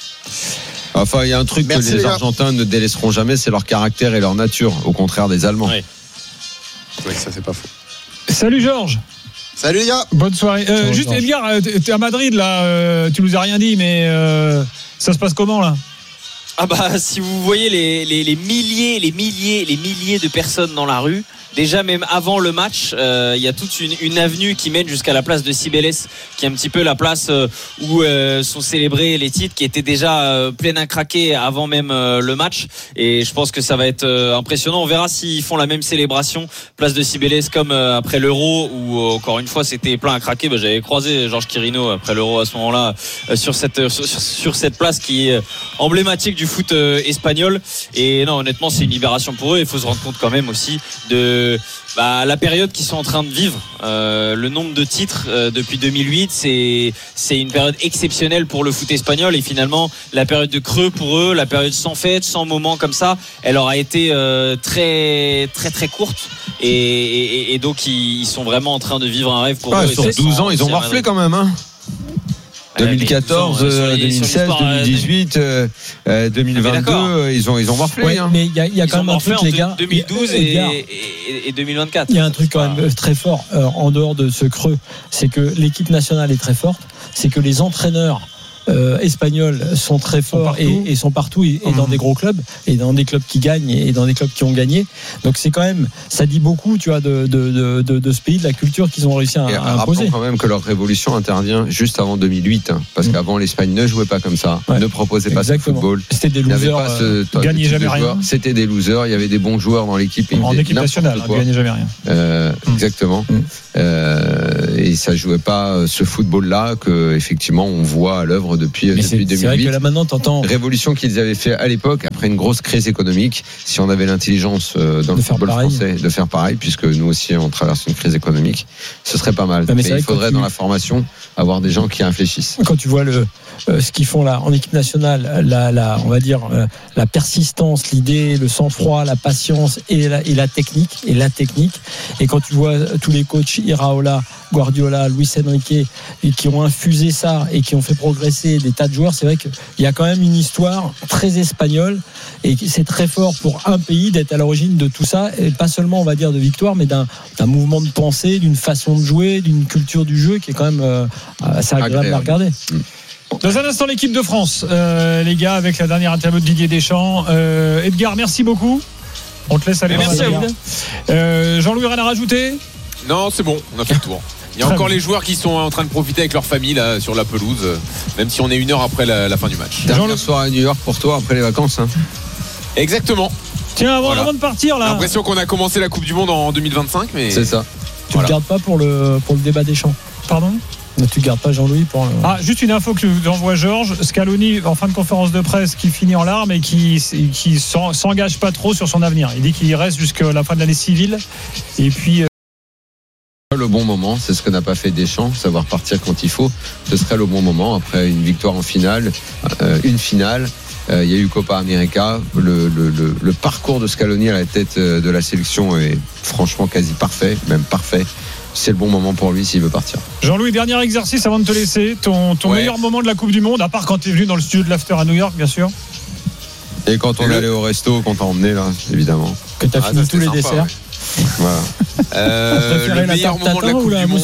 Enfin, il y a un truc Merci que les, les Argentins ne délaisseront jamais, c'est leur caractère et leur nature, au contraire des Allemands. Oui, oui ça, c'est pas faux. Salut, Georges. Salut, les gars. Bonne soirée. Euh, juste, Edgar, t'es à Madrid, là. Euh, tu nous as rien dit, mais euh, ça se passe comment, là? Ah bah si vous voyez les, les, les milliers, les milliers, les milliers de personnes dans la rue, déjà même avant le match, il euh, y a toute une, une avenue qui mène jusqu'à la place de Cibeles, qui est un petit peu la place euh, où euh, sont célébrés les titres, qui était déjà euh, pleine à craquer avant même euh, le match. Et je pense que ça va être euh, impressionnant. On verra s'ils font la même célébration place de Cibeles comme euh, après l'Euro, où euh, encore une fois c'était plein à craquer. Bah, j'avais croisé Georges Quirino après l'Euro à ce moment-là euh, sur cette euh, sur, sur cette place qui est emblématique du foot euh, espagnol. Et non, honnêtement, c'est une libération pour eux. Il faut se rendre compte quand même aussi de Bah, la période qu'ils sont en train de vivre, euh, le nombre de titres euh, depuis deux mille huit, c'est, c'est une période exceptionnelle pour le foot espagnol. Et finalement, la période de creux pour eux, la période sans fête, sans moment comme ça, elle aura été euh, très très très courte. Et, et, et donc ils, ils sont vraiment en train de vivre un rêve pour ouais, eux. Sur douze ans, ils ont morflé quand même. Hein. deux mille quatorze, ouais, euh, deux mille seize, deux mille dix-huit, euh, euh, deux mille vingt-deux, euh, ils ont ils ont morflé. Ouais, hein. mais il y a, y a quand même un truc, les gars. deux mille douze et, et, et deux mille vingt-quatre. Il y a un truc quand même très fort euh, en dehors de ce creux, c'est que l'équipe nationale est très forte, c'est que les entraîneurs Euh, espagnols sont très forts et, et sont partout et, et dans des gros clubs et dans des clubs qui gagnent et dans des clubs qui ont gagné. Donc c'est quand même, ça dit beaucoup, tu vois, de, de, de, de ce pays, de la culture qu'ils ont réussi à, et à imposer. Rappelons quand même que leur révolution intervient juste avant deux mille huit, hein, parce mmh. qu'avant l'Espagne ne jouait pas comme ça, ouais. ne proposait pas Exactement. ce football. C'était des losers, pas ce, euh, gagnait jamais rien. C'était des losers. Il y avait des bons joueurs dans l'équipe. En équipe nationale, ne gagnait jamais rien. Euh, mmh. Exactement. Mmh. Euh, et ça jouait pas ce football-là que effectivement on voit à l'œuvre depuis, depuis deux mille huit. C'est vrai que là maintenant t'entends révolution qu'ils avaient fait à l'époque après une grosse crise économique. Si on avait l'intelligence dans de le football français de faire pareil, puisque nous aussi on traverse une crise économique, ce serait pas mal. Non, mais, mais il faudrait dans tu... la formation avoir des gens qui réfléchissent. Quand tu vois le euh, ce qu'ils font là en équipe nationale, la, la on va dire euh, la persistance, l'idée, le sang-froid, la patience et la, et la technique et la technique. Et quand tu vois tous les coachs Iraola, Guardiola, Luis Enrique et qui ont infusé ça et qui ont fait progresser des tas de joueurs, c'est vrai qu'il y a quand même une histoire très espagnole et c'est très fort pour un pays d'être à l'origine de tout ça, et pas seulement on va dire de victoire, mais d'un, d'un mouvement de pensée, d'une façon de jouer, d'une culture du jeu qui est quand même euh, assez agréable, agréable à regarder. Mmh. Dans un instant, l'équipe de France, euh, les gars, avec la dernière interview de Didier Deschamps. Euh, Edgar, merci beaucoup. On te laisse aller. Merci à vous. Euh, Jean-Louis, rien à rajouter ? Non, c'est bon, on a fait le tour. Il y a encore les joueurs qui sont en train de profiter avec leur famille là, sur la pelouse, même si on est une heure après la, la fin du match. Dernière soirée à New York pour toi après les vacances. Hein. Exactement. Tiens, avant, voilà. avant de partir là. J'ai l'impression qu'on a commencé la Coupe du Monde en deux mille vingt-cinq, mais c'est ça. Tu ne voilà. gardes pas pour le pour le débat des champs. Pardon ? Ne tu gardes pas Jean-Louis pour. Le... Ah, juste une info que j'envoie Georges. Scaloni en fin de conférence de presse qui finit en larmes et qui qui s'engage pas trop sur son avenir. Il dit qu'il y reste jusqu'à la fin de l'année civile et puis. Euh... Le bon moment, c'est ce que n'a pas fait Deschamps, savoir partir quand il faut. Ce serait le bon moment après une victoire en finale, euh, une finale. Euh, il y a eu Copa América. Le, le, le, le parcours de Scaloni à la tête de la sélection est franchement quasi parfait, même parfait. C'est le bon moment pour lui s'il veut partir. Jean-Louis, dernier exercice avant de te laisser. Ton, ton ouais. meilleur moment de la Coupe du Monde, à part quand tu es venu dans le studio de l'After à New York, bien sûr. Et quand on est allé au resto, quand t'as emmené là, évidemment. Que t'as ah, fini tous les sympa, desserts. Ouais. Voilà. Euh, le meilleur moment de la Coupe du Monde.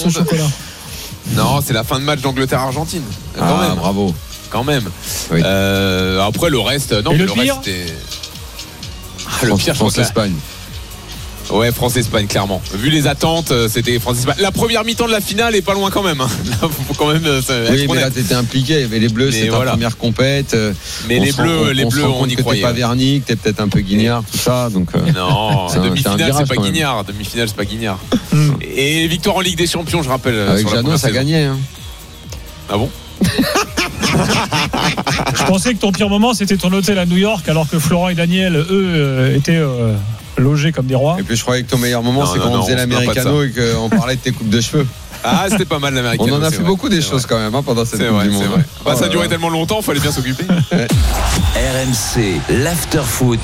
Non, c'est la fin de match d'Angleterre-Argentine. Ah, quand même. Bravo. Quand même. Oui. Euh, après le reste, non. Et mais le, le pire reste c'était. Ah, le pire, France-Espagne. Ouais, France-Espagne, clairement. Vu les attentes, c'était France-Espagne. La première mi-temps de la finale est pas loin quand même. Hein. Là, faut quand même. Oui, mais là, t'étais impliqué. Mais les Bleus, c'est voilà. ta première compète. Mais on les Bleus, on, les on Bleus, on y que croyait. T'es pas Verny, que t'es peut-être un peu Guignard, tout ça. Donc. Non, un, demi-finale, c'est, c'est pas Guignard. Demi-finale, c'est pas Guignard. Et victoire en Ligue des Champions, je rappelle. Avec Jeannot, ça gagnait. Hein. Ah bon? Je pensais que ton pire moment c'était ton hôtel à New York, alors que Florent et Daniel, eux, euh, étaient euh, logés comme des rois. Et puis je croyais que ton meilleur moment non, c'est non, quand non, on faisait l'Americano et qu'on parlait de tes coupes de cheveux. Ah, c'était pas mal l'Americano. On en a fait vrai, beaucoup des choses vrai. quand même hein, pendant cette c'est Coupe vrai, du Monde. Vrai. Bah, oh ça a duré tellement longtemps, il fallait bien s'occuper. R M C, l'after-foot.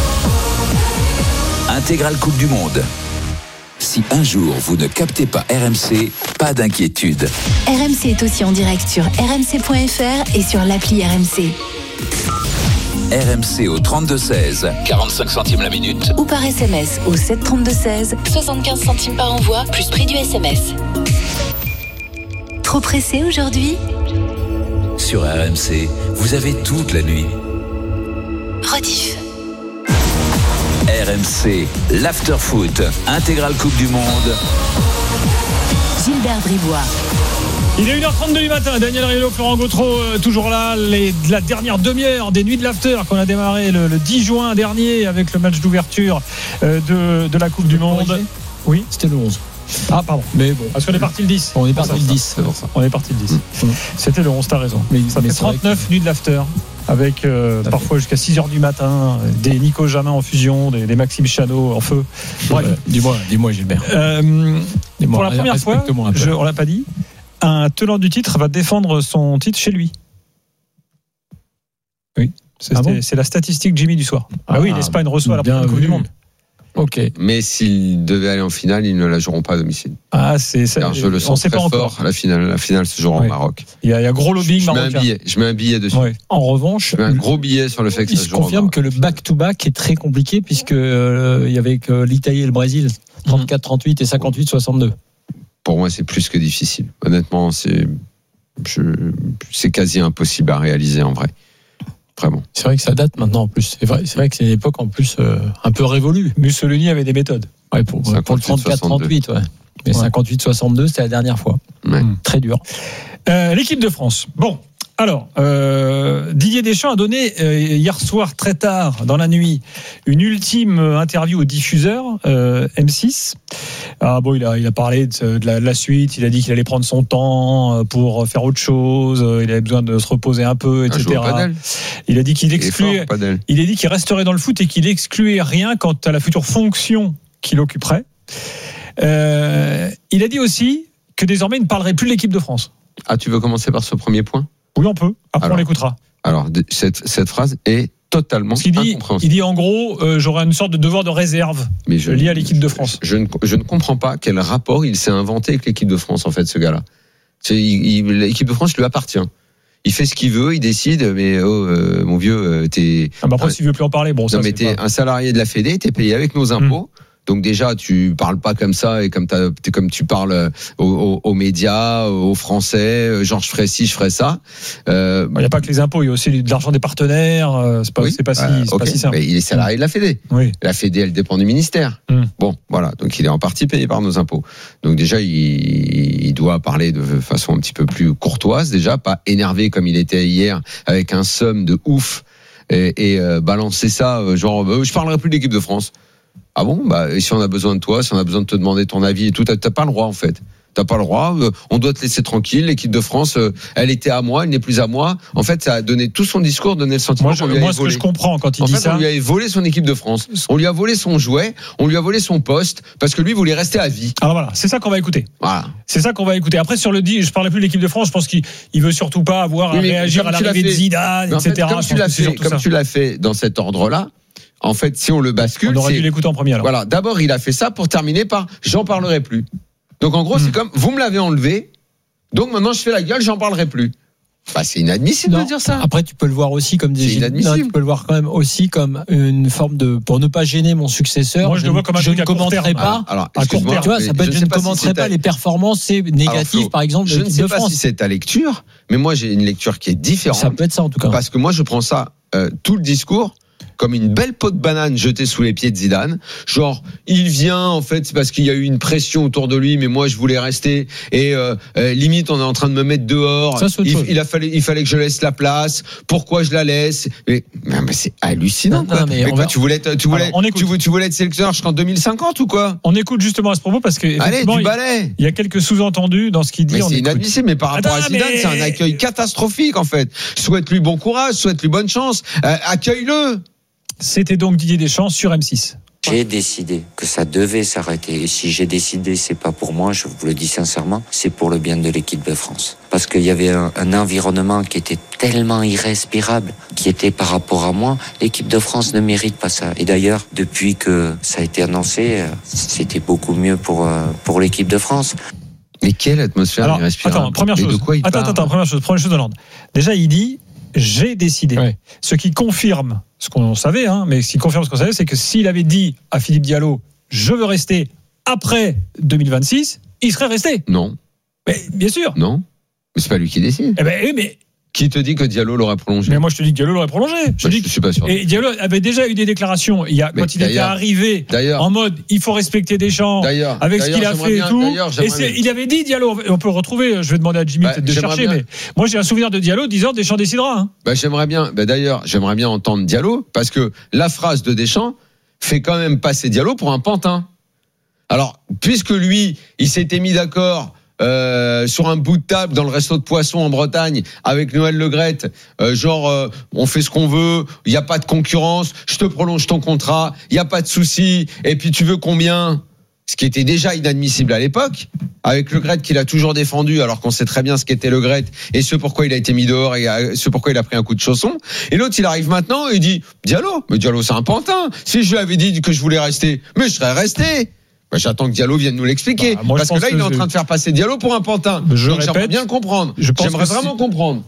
Intégrale Coupe du Monde. Si un jour vous ne captez pas R M C, pas d'inquiétude. R M C est aussi en direct sur r m c point f r et sur l'appli R M C. R M C au trente-deux seize, quarante-cinq centimes la minute. Ou par S M S au sept trente-deux seize, soixante-quinze centimes par envoi, plus prix du S M S. Trop pressé aujourd'hui ? Sur R M C, vous avez toute la nuit. Rediff. R M C, l'after-foot, intégrale Coupe du Monde. Gilbert Bribois. Il est une heure trente-deux du matin, Daniel Riolo, Florent Gautreau, euh, toujours là, les, la dernière demi-heure des nuits de l'after qu'on a démarré le, le dix juin dernier avec le match d'ouverture euh, de, de la Coupe du Monde. Oui, c'était le onze. Ah pardon, mais bon, parce qu'on est parti le dix. On est parti le dix, c'est pour ça. On est parti le dix. Mmh. C'était le onze, t'as raison. Mais ça fait trente-neuf nuits de l'after. Avec euh, parfois jusqu'à six heures du matin, des Nico Jamin en fusion, des, des Maxime Chanot en feu. Bref. Euh, dis-moi, dis-moi Gilbert. Euh, dis-moi, pour la première fois, je, on l'a pas dit, un tenant du titre va défendre son titre chez lui. Oui, c'est, ah bon c'est la statistique Jimmy du soir. Ah, ah oui, l'Espagne reçoit la première Coupe du Monde. Ok. Mais s'ils devaient aller en finale, ils ne la joueront pas à domicile. Ah, c'est ça. Car je le sens très fort. La finale, la finale se jouera ouais. au Maroc. Il y, a, il y a gros lobbying je, je marocain. Mets un billet, je mets un billet dessus. Ouais. En revanche, je mets un gros billet sur le fait que ça se jouera. Il se confirme que le back-to-back est très compliqué puisque euh, il y avait que l'Italie et le Brésil, trente-quatre trente-huit et cinquante-huit soixante-deux. Pour moi, c'est plus que difficile. Honnêtement, c'est, je, c'est quasi impossible à réaliser en vrai. Vraiment. C'est vrai que ça date maintenant en plus. C'est vrai, c'est vrai que c'est une époque en plus euh, un peu révolue. Mussolini avait des méthodes. Ouais, pour, pour le trente-quatre trente-huit, ouais. Mais ouais. cinquante-huit soixante-deux, c'était la dernière fois. Ouais. Très dur. Euh, l'équipe de France. Bon. Alors, euh, Didier Deschamps a donné euh, hier soir très tard dans la nuit une ultime interview au diffuseur euh, M six. Ah bon, il a il a parlé de, de, la, de la suite. Il a dit qu'il allait prendre son temps pour faire autre chose. Il avait besoin de se reposer un peu, et cetera. Il a dit qu'il excluait. Il a dit qu'il resterait dans le foot et qu'il excluait rien quant à la future fonction qu'il occuperait. Euh, il a dit aussi que désormais il ne parlerait plus de l'équipe de France. Ah, tu veux commencer par ce premier point ? Oui, on peut. Après, alors, on l'écoutera. Alors, cette, cette phrase est totalement il dit, incompréhensible. Il dit en gros, euh, j'aurais une sorte de devoir de réserve Mais je, lié à l'équipe de France. Je, je, ne, je ne comprends pas quel rapport il s'est inventé avec l'équipe de France, en fait, ce gars-là. C'est, il, il, l'équipe de France lui appartient. Il fait ce qu'il veut, il décide, mais oh, euh, mon vieux, euh, t'es... Ah bah après, euh, s'il veut plus en parler, bon, non, ça, mais t'es pas... un salarié de la Fédé, t'es payé avec nos impôts. Mmh. Donc déjà, tu parles pas comme ça et comme, t'as, comme tu parles aux, aux, aux médias, aux Français, genre je ferais ci, je ferais ça. Euh, il n'y a pas que les impôts, il y a aussi de l'argent des partenaires. C'est pas, oui, c'est pas, euh, si, c'est okay. pas si simple. Mais il est salarié de la Fédé. Oui. La Fédé, elle dépend du ministère. Mmh. Bon, voilà. Donc il est en partie payé par nos impôts. Donc déjà, il, il doit parler de façon un petit peu plus courtoise, déjà, pas énervé comme il était hier avec un somme de ouf et, et euh, balancer ça, genre euh, je parlerai plus de l'équipe de France. Ah bon, bah, et si on a besoin de toi, si on a besoin de te demander ton avis et tout, t'as, t'as pas le droit, en fait. T'as pas le droit, euh, on doit te laisser tranquille, l'équipe de France, euh, elle était à moi, elle n'est plus à moi. En fait, ça a donné tout son discours, donné le sentiment moi, je, qu'on lui moi, avait ce volé. que je comprends quand il en dit fait, ça. On lui avait volé son équipe de France. On lui a volé son jouet, on lui a volé son poste, parce que lui voulait rester à vie. Alors voilà, c'est ça qu'on va écouter. Voilà. C'est ça qu'on va écouter. Après, sur le dit, je parlais plus de l'équipe de France, je pense qu'il il veut surtout pas avoir oui, à réagir à l'arrivée de Zidane, et cetera. En fait, comme tu l'as fait, comme tu l'as fait dans cet ordre-là, en fait, si on le bascule, on aurait c'est... dû l'écouter en premier. Alors. Voilà. D'abord, il a fait ça pour terminer par j'en parlerai plus. Donc, en gros, mmh. c'est comme vous me l'avez enlevé. Donc maintenant, je fais la gueule, j'en parlerai plus. Bah, c'est inadmissible non. de dire ça. Après, tu peux le voir aussi comme des. C'est inadmissible. Non, tu peux le voir quand même aussi comme une forme de pour ne pas gêner mon successeur. Moi, je, je le vois comme un je truc ne à court commenterai terme. pas. Alors, à court terme, tu vois, ça peut être je ne commenterai pas, pas les performances négatives, alors, par exemple, de je ne sais de pas France. si c'est ta lecture, mais moi, j'ai une lecture qui est différente. Ça peut être ça en tout cas. Parce que moi, je prends ça euh, tout le discours comme une belle peau de banane jetée sous les pieds de Zidane. Genre, il vient, en fait, c'est parce qu'il y a eu une pression autour de lui, mais moi, je voulais rester. Et euh, euh, limite, on est en train de me mettre dehors. Ça, il, il, a fallu, il fallait que je laisse la place. Pourquoi je la laisse mais, mais c'est hallucinant, non, quoi. Non, mais mais quoi, va... tu, voulais être, tu, voulais, Alors, tu, voulais, tu voulais être sélectionneur jusqu'en deux mille cinquante ou quoi? On écoute justement à ce propos parce que allez, du balai. Il y a quelques sous-entendus dans ce qu'il dit. Mais on c'est écoute. Inadmissible, mais par rapport Attends, à Zidane, mais... c'est un accueil catastrophique, en fait. Souhaite-lui bon courage, souhaite-lui bonne chance. Euh, accueille-le. C'était donc Didier Deschamps sur M six. J'ai décidé que ça devait s'arrêter. Et si j'ai décidé, c'est pas pour moi, je vous le dis sincèrement, c'est pour le bien de l'équipe de France. Parce qu'il y avait un, un environnement qui était tellement irrespirable, qui était par rapport à moi. L'équipe de France ne mérite pas ça. Et d'ailleurs, depuis que ça a été annoncé, c'était beaucoup mieux pour, pour l'équipe de France. Mais quelle atmosphère Alors, irrespirable. Attends, première chose. Attends, attends, attends, première chose, première chose de l'ordre. Déjà, il dit, j'ai décidé. Ouais. Ce qui confirme ce qu'on savait, hein, mais ce qui confirme ce qu'on savait, c'est que s'il avait dit à Philippe Diallo, je veux rester après deux mille vingt-six, il serait resté. Non. Mais bien sûr. Non. Mais c'est pas lui qui décide. Eh ben, oui, mais. Qui te dit que Diallo l'aurait prolongé? Mais moi, je te dis que Diallo l'aurait prolongé. Je, bah, dis je suis pas sûr. Et Diallo avait déjà eu des déclarations. Il y a, quand il était arrivé, en mode, il faut respecter Deschamps, avec ce qu'il a fait bien, et tout. Et c'est, il avait dit Diallo, on peut le retrouver, je vais demander à Jimmy bah, peut-être de chercher, bien. Mais moi, j'ai un souvenir de Diallo disant Deschamps décidera. Hein. Bah, j'aimerais bien, bah, d'ailleurs, j'aimerais bien entendre Diallo, parce que la phrase de Deschamps fait quand même passer Diallo pour un pantin. Alors, puisque lui, il s'était mis d'accord Euh, sur un bout de table dans le resto de poisson en Bretagne avec Noël Le Graët, euh, genre euh, on fait ce qu'on veut, il y a pas de concurrence, je te prolonge ton contrat, il y a pas de souci, et puis tu veux combien? ce qui était déjà inadmissible à l'époque, avec Le Gret qu'il a toujours défendu, alors qu'on sait très bien ce qu'était Le Gret et ce pourquoi il a été mis dehors et ce pourquoi il a pris un coup de chausson. Et l'autre, il arrive maintenant et il dit Diallo, mais Diallo c'est un pantin. Si je lui avais dit que je voulais rester, mais je serais resté. Bah, j'attends que Diallo vienne nous l'expliquer. Bah, moi, parce que là, que il est en train de faire passer Diallo pour un pantin. Je Donc répète, j'aimerais bien le comprendre. Je pense j'aimerais vraiment si... comprendre.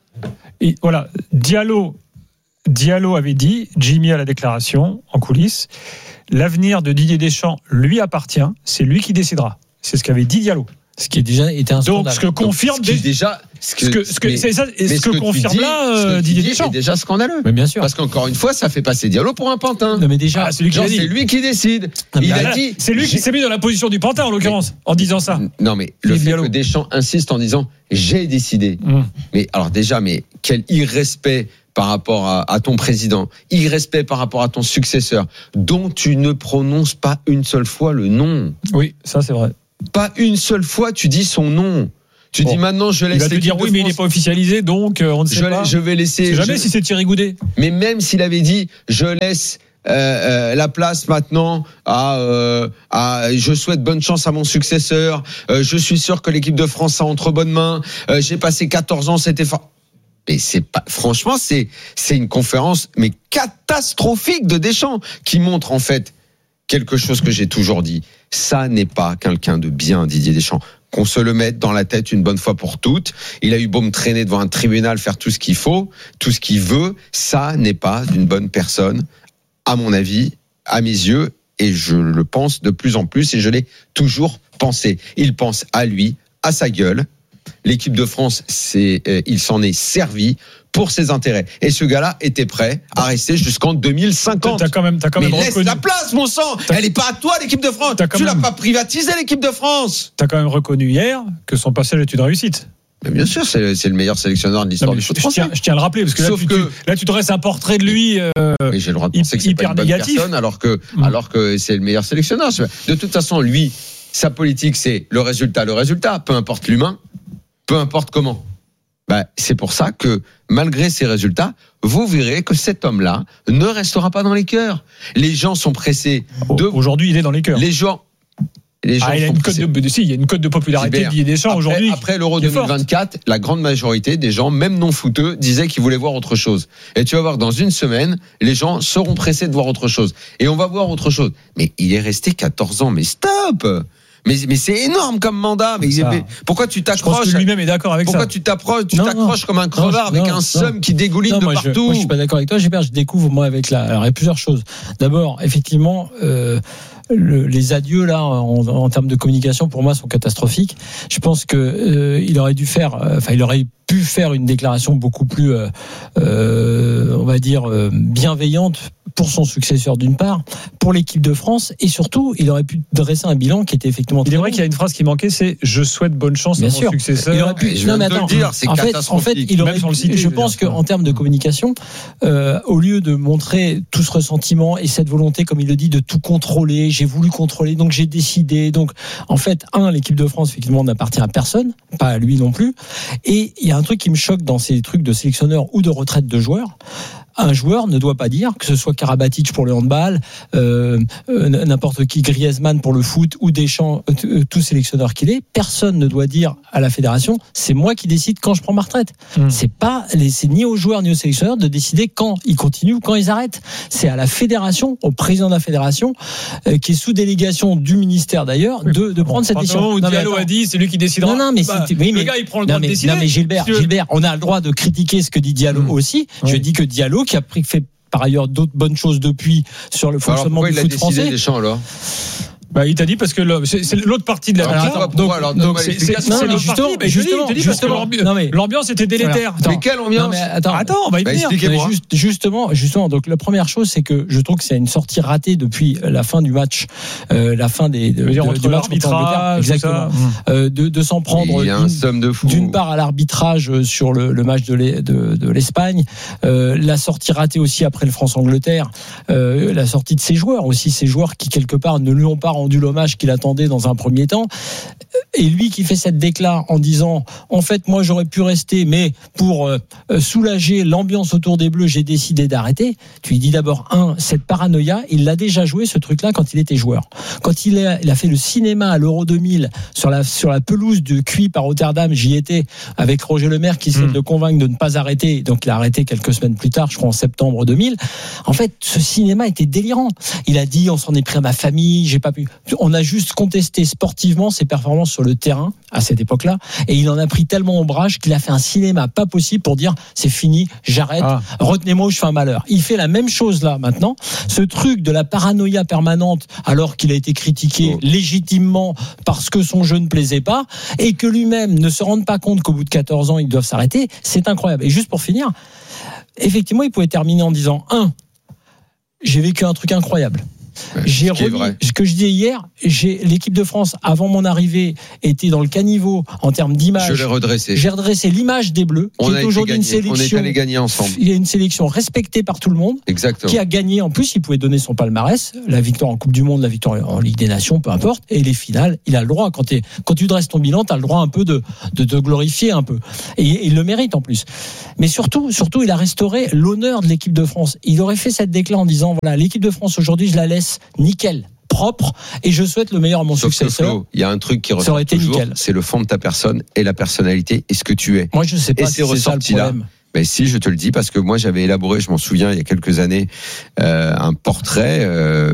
Et voilà, Diallo, Diallo avait dit, Jimmy à la déclaration en coulisses, l'avenir de Didier Deschamps lui appartient, c'est lui qui décidera. C'est ce qu'avait dit Diallo. Ce qui est déjà était un scandale. Donc ce que confirme Donc, ce qui déjà ce que, ce que, ce que mais, c'est ça, et ce, ce que, que confirme dis, là euh, ce Didier Deschamps. C'est déjà scandaleux. Mais bien sûr. Parce qu'encore une fois, ça fait passer Diallo pour un pantin. Non mais déjà, ah, c'est, lui qui, non, c'est lui qui décide. Non, il a là, dit. C'est lui qui s'est mis dans la position du pantin en l'occurrence, mais, en disant ça. Non mais le fait Diallo. Que Deschamps insiste en disant j'ai décidé. Mmh. Mais alors déjà, mais quel irrespect par rapport à, à ton président, irrespect par rapport à ton successeur, dont tu ne prononces pas une seule fois le nom. Oui, ça c'est vrai. Pas une seule fois tu dis son nom. Tu bon. dis maintenant je laisse. Il va te dire oui, mais il n'est pas officialisé, donc euh, on ne sait je, pas. Je vais laisser. C'est jamais je, si c'est Thierry Goudet. Mais même s'il avait dit je laisse euh, euh, la place maintenant à, euh, à, je souhaite bonne chance à mon successeur. Euh, je suis sûr que l'équipe de France sera entre bonnes mains. Euh, j'ai passé quatorze ans, c'était fort. Mais c'est pas, franchement, c'est c'est une conférence mais catastrophique de Deschamps qui montre en fait quelque chose que j'ai toujours dit. Ça n'est pas quelqu'un de bien, Didier Deschamps. Qu'on se le mette dans la tête une bonne fois pour toutes. Il a eu beau me traîner devant un tribunal, faire tout ce qu'il faut, tout ce qu'il veut. Ça n'est pas d'une bonne personne, à mon avis, à mes yeux, et je le pense de plus en plus, et je l'ai toujours pensé. Il pense à lui, à sa gueule. L'équipe de France, c'est, euh, il s'en est servi pour ses intérêts. Et ce gars-là était prêt à rester jusqu'en deux mille cinquante. T'as quand même, t'as quand même Mais laisse reconnu... la place, mon sang. T'as... Elle est pas à toi, l'équipe de France. Tu même... l'as pas privatisé, l'équipe de France. T'as quand même reconnu hier que son passage est une réussite. Mais bien sûr, c'est, c'est le meilleur sélectionneur de l'histoire non, du foot français. Je tiens, je tiens à le rappeler parce que là, tu, que... tu, là, tu dresses un portrait de lui. Euh, mais j'ai le droit de penser que c'est pas une bonne négatif. personne, alors que, mmh. alors que c'est le meilleur sélectionneur. De toute façon, lui, sa politique, c'est le résultat, le résultat. Peu importe l'humain, peu importe comment. Bah, c'est pour ça que, malgré ces résultats, vous verrez que cet homme-là ne restera pas dans les cœurs. Les gens sont pressés de... Aujourd'hui, il est dans les cœurs. Les gens... Les gens ah, il, y a une cote de, si, il y a une cote de popularité de Didier Deschamps aujourd'hui. Après l'Euro deux mille vingt-quatre, forte. La grande majorité des gens, même non footeux, disaient qu'ils voulaient voir autre chose. Et tu vas voir, dans une semaine, les gens seront pressés de voir autre chose. Et on va voir autre chose. Mais il est resté quatorze ans, mais stop! Mais, mais c'est énorme comme mandat. Mais, mais pourquoi tu t'accroches? Je pense que lui-même est d'accord avec pourquoi ça. Pourquoi tu t'approches, tu non, t'accroches non, comme un crevard non, avec non, un seum qui dégouline non, de moi, partout? Je, moi, je suis pas d'accord avec toi. Gilbert, je découvre moi avec la. Alors, il y a plusieurs choses. D'abord, effectivement. Euh, Le, les adieux là en, en termes de communication pour moi sont catastrophiques. Je pense que euh, il aurait dû faire, enfin euh, il aurait pu faire une déclaration beaucoup plus, euh, euh, on va dire euh, bienveillante pour son successeur d'une part, pour l'équipe de France et surtout il aurait pu dresser un bilan qui était effectivement. Il est vrai bon. Qu'il y a une phrase qui manquait, c'est je souhaite bonne chance Bien à mon sûr. successeur. Il aurait pu. Je non mais attends. Dire, c'est en fait, en fait, il aurait. Cité, je pense qu'en termes de communication, euh, au lieu de montrer tout ce ressentiment et cette volonté, comme il le dit, de tout contrôler. J'ai voulu contrôler, donc j'ai décidé. Donc, en fait, un, l'équipe de France, effectivement, n'appartient à personne, pas à lui non plus. Et il y a un truc qui me choque dans ces trucs de sélectionneur ou de retraite de joueurs. Un joueur ne doit pas dire, que ce soit Karabatic pour le handball, euh, euh, n'importe qui, Griezmann pour le foot ou Deschamps, euh, tout sélectionneur qu'il est, personne ne doit dire à la fédération, c'est moi qui décide quand je prends ma retraite. Mmh. C'est pas, c'est ni aux joueurs ni aux sélectionneurs de décider quand ils continuent ou quand ils arrêtent. C'est à la fédération, au président de la fédération, euh, qui est sous délégation du ministère d'ailleurs, de, de prendre cette décision. Non, Diallo a dit, c'est lui qui décidera. Non, non, mais, bah, oui, mais le gars, il prend le droit mais, de décider. Non, mais Gilbert, Gilbert, on a le droit de critiquer ce que dit Diallo mmh. aussi. Oui. Je dis que Diallo, qui a pris, fait par ailleurs d'autres bonnes choses depuis sur le fonctionnement du foot français. Des champs, alors bah, il t'a dit parce que le, c'est, c'est l'autre partie de la alors, donc, donc, alors, donc c'est, c'est, c'est, non, c'est mais justement, partie, mais justement, je dis, justement, parce que non, mais, l'ambiance était délétère. Voilà. Mais quelle ambiance? Non, mais attends, attends, on va y venir. Bah, juste, justement, justement, donc la première chose, c'est que je trouve que c'est une sortie ratée depuis la fin du match, euh, la fin des de, dire, de, du match contre l'Angleterre, exactement, euh, de, de s'en prendre d'une, de d'une part à l'arbitrage sur le, le match de, l'E, de, de l'Espagne, euh, la sortie ratée aussi après le France-Angleterre, euh, la sortie de ses joueurs aussi, ces joueurs qui quelque part ne lui ont pas rendu l'hommage qu'il attendait dans un premier temps. Et lui qui fait cette déclaration en disant en fait moi j'aurais pu rester mais pour euh, soulager l'ambiance autour des Bleus j'ai décidé d'arrêter. Tu lui dis d'abord un cette paranoïa il l'a déjà joué ce truc là quand il était joueur. Quand il a, il a fait le cinéma à l'Euro deux mille sur la sur la pelouse de Cuy par Rotterdam, j'y étais avec Roger Lemaire qui essaie mmh. de le convaincre de ne pas arrêter. Donc il a arrêté quelques semaines plus tard, je crois en septembre deux mille. En fait ce cinéma était délirant. Il a dit on s'en est pris à ma famille, j'ai pas pu. On a juste contesté sportivement ses performances sur le terrain à cette époque-là et il en a pris tellement ombrage qu'il a fait un cinéma pas possible pour dire c'est fini, j'arrête, ah. retenez-moi ou je fais un malheur. Il fait la même chose là maintenant. Ce truc de la paranoïa permanente alors qu'il a été critiqué oh. légitimement parce que son jeu ne plaisait pas et que lui-même ne se rende pas compte qu'au bout de quatorze ans ils doivent s'arrêter, c'est incroyable. Et juste pour finir, effectivement il pouvait terminer en disant un, j'ai vécu un truc incroyable. J'ai remis, ce que je disais hier, j'ai, l'équipe de France, avant mon arrivée, était dans le caniveau en termes d'image. Je l'ai redressé. J'ai redressé l'image des Bleus, on qui est aujourd'hui gagné, une sélection. On est allé gagner ensemble. Il y a une sélection respectée par tout le monde. Exactement. Qui a gagné. En plus, il pouvait donner son palmarès, la victoire en Coupe du Monde, la victoire en Ligue des Nations, peu importe. Et les finales, il a le droit. Quand, quand tu dresses ton bilan, tu as le droit un peu de, de, de glorifier un peu. Et, et il le mérite en plus. Mais surtout, surtout, il a restauré l'honneur de l'équipe de France. Il aurait fait cette déclaration en disant, voilà, l'équipe de France aujourd'hui, je la laisse nickel. Propre et je souhaite le meilleur à mon Sauf successeur. Il y a un truc qui ressort toujours, nickel. C'est le fond de ta personne et la personnalité et ce que tu es. Moi je sais pas et si c'est, c'est ressorti ça le là. problème. Mais si, je te le dis parce que moi j'avais élaboré, je m'en souviens il y a quelques années, euh, un portrait. Euh,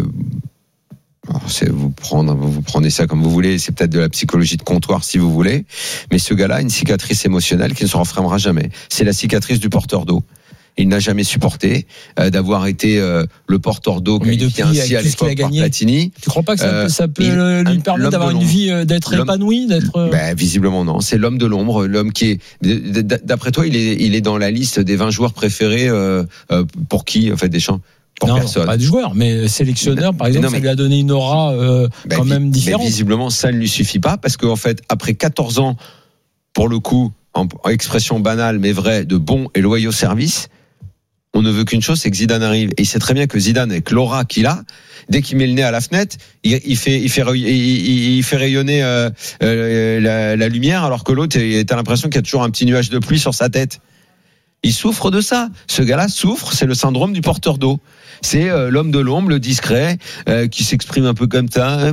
alors c'est vous prendre, vous prenez ça comme vous voulez. C'est peut-être de la psychologie de comptoir si vous voulez. Mais ce gars-là a une cicatrice émotionnelle qui ne se refermera jamais. C'est la cicatrice du porteur d'eau. Il n'a jamais supporté euh, d'avoir été euh, le porteur d'eau qualifié ainsi à l'époque par Platini. Tu crois pas que ça, euh, ça peut il, lui permettre d'avoir une vie, euh, d'être l'homme, épanoui, d'être ben, visiblement non. C'est l'homme de l'ombre, l'homme qui est. D'après toi, il est, il est dans la liste des vingt joueurs préférés euh, euh, pour qui, en fait, Deschamps? Pour non, personne. Pas de joueur, mais sélectionneur, par exemple, non, mais, ça lui a donné une aura euh, ben, quand même différente. Mais visiblement, ça ne lui suffit pas parce qu'en fait, après quatorze ans, pour le coup, en, en expression banale mais vraie, de bons et loyaux services. On ne veut qu'une chose, c'est que Zidane arrive. Et il sait très bien que Zidane, avec l'aura qu'il a, dès qu'il met le nez à la fenêtre, il, il fait, il fait, il, il fait rayonner euh, euh, la, la lumière, alors que l'autre, t'as l'impression qu'il y a toujours un petit nuage de pluie sur sa tête. Il souffre de ça. Ce gars-là souffre, c'est le syndrome du porteur d'eau. C'est euh, l'homme de l'ombre, le discret, euh, qui s'exprime un peu comme ça.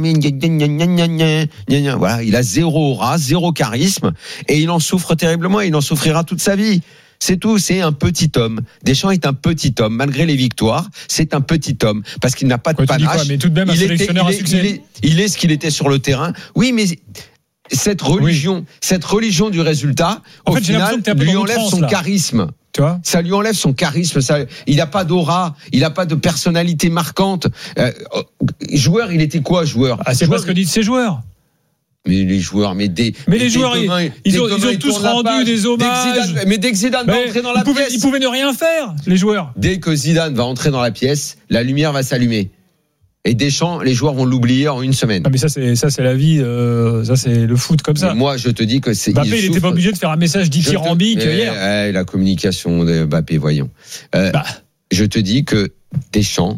Voilà, il a zéro aura, zéro charisme, et il en souffre terriblement. Et il en souffrira toute sa vie. C'est tout, c'est un petit homme. Deschamps est un petit homme, malgré les victoires, c'est un petit homme, parce qu'il n'a pas de ouais, panache. Quoi, mais tout de même, un il, sélectionneur était, il, est, il, est, il est ce qu'il était sur le terrain. Oui, mais cette religion, oui. cette religion du résultat, en au fait, final, lui enlève son là. charisme. Tu vois, ça lui enlève son charisme. Ça, il n'a pas d'aura, il n'a pas de personnalité marquante. Euh, joueur, il était quoi, joueur ah, C'est joueur, pas ce que disent ces joueurs. Mais les joueurs, mais des. Mais les joueurs, demain, ils, ils ont, ils ont tous rendu page, des hommages. Zidane, mais dès que Zidane mais va entrer dans la pouvaient, pièce. Ils pouvaient ne rien faire, les joueurs. Dès que Zidane va entrer dans la pièce, la lumière va s'allumer. Et Deschamps, les joueurs vont l'oublier en une semaine. Ah mais ça, c'est, ça, c'est la vie, euh, ça, c'est le foot comme ça. Mais moi, je te dis que c'est. Mbappé, il n'était pas obligé de faire un message dithyrambique te... hier. Eh, la communication de Mbappé, voyons. Euh, bah. Je te dis que Deschamps,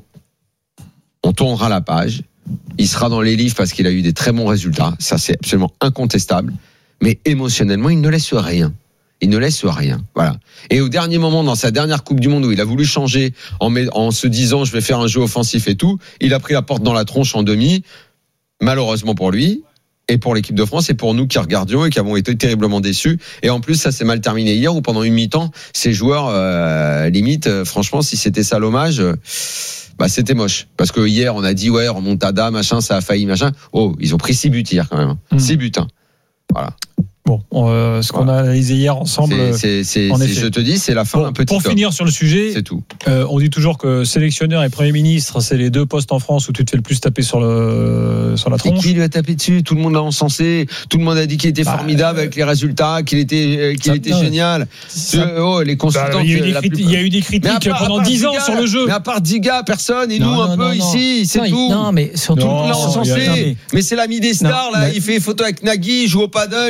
on tournera la page. Il sera dans les livres parce qu'il a eu des très bons résultats. Ça, c'est absolument incontestable. Mais émotionnellement, il ne laisse rien. Il ne laisse rien. Voilà. Et au dernier moment, dans sa dernière Coupe du Monde où il a voulu changer en, met, en se disant je vais faire un jeu offensif et tout, il a pris la porte dans la tronche en demi. Malheureusement pour lui et pour l'équipe de France et pour nous qui regardions et qui avons été terriblement déçus. Et en plus, ça s'est mal terminé hier où pendant une mi-temps, ces joueurs, euh, limite, euh, franchement, si c'était ça l'hommage... Euh, bah c'était moche parce que hier on a dit ouais remontada machin ça a failli machin oh ils ont pris six buts hier quand même mmh. six buts hein. Voilà. Bon, euh, ce qu'on a analysé hier ensemble, c'est, c'est, c'est, je te dis, c'est la fin bon, d'un petit Pour top. finir sur le sujet, c'est tout. Euh, on dit toujours que sélectionneur et Premier ministre, c'est les deux postes en France où tu te fais le plus taper sur le sur la tronche. Et qui lui a tapé dessus? Tout le monde l'a encensé. Tout le monde a dit qu'il était bah, formidable euh, avec les résultats, qu'il était qu'il ça, était non, génial. Ça, oh, les consultants. Bah, il, y a eu des criti- il y a eu des critiques part, pendant dix ans sur le jeu. Mais à part Diga, personne. Et non, nous non, un non, peu non, ici, c'est non, tout. Non, mais surtout tout le monde l'a encensé. Mais c'est l'ami des stars là. Il fait photo avec Nagui, il joue au paddle.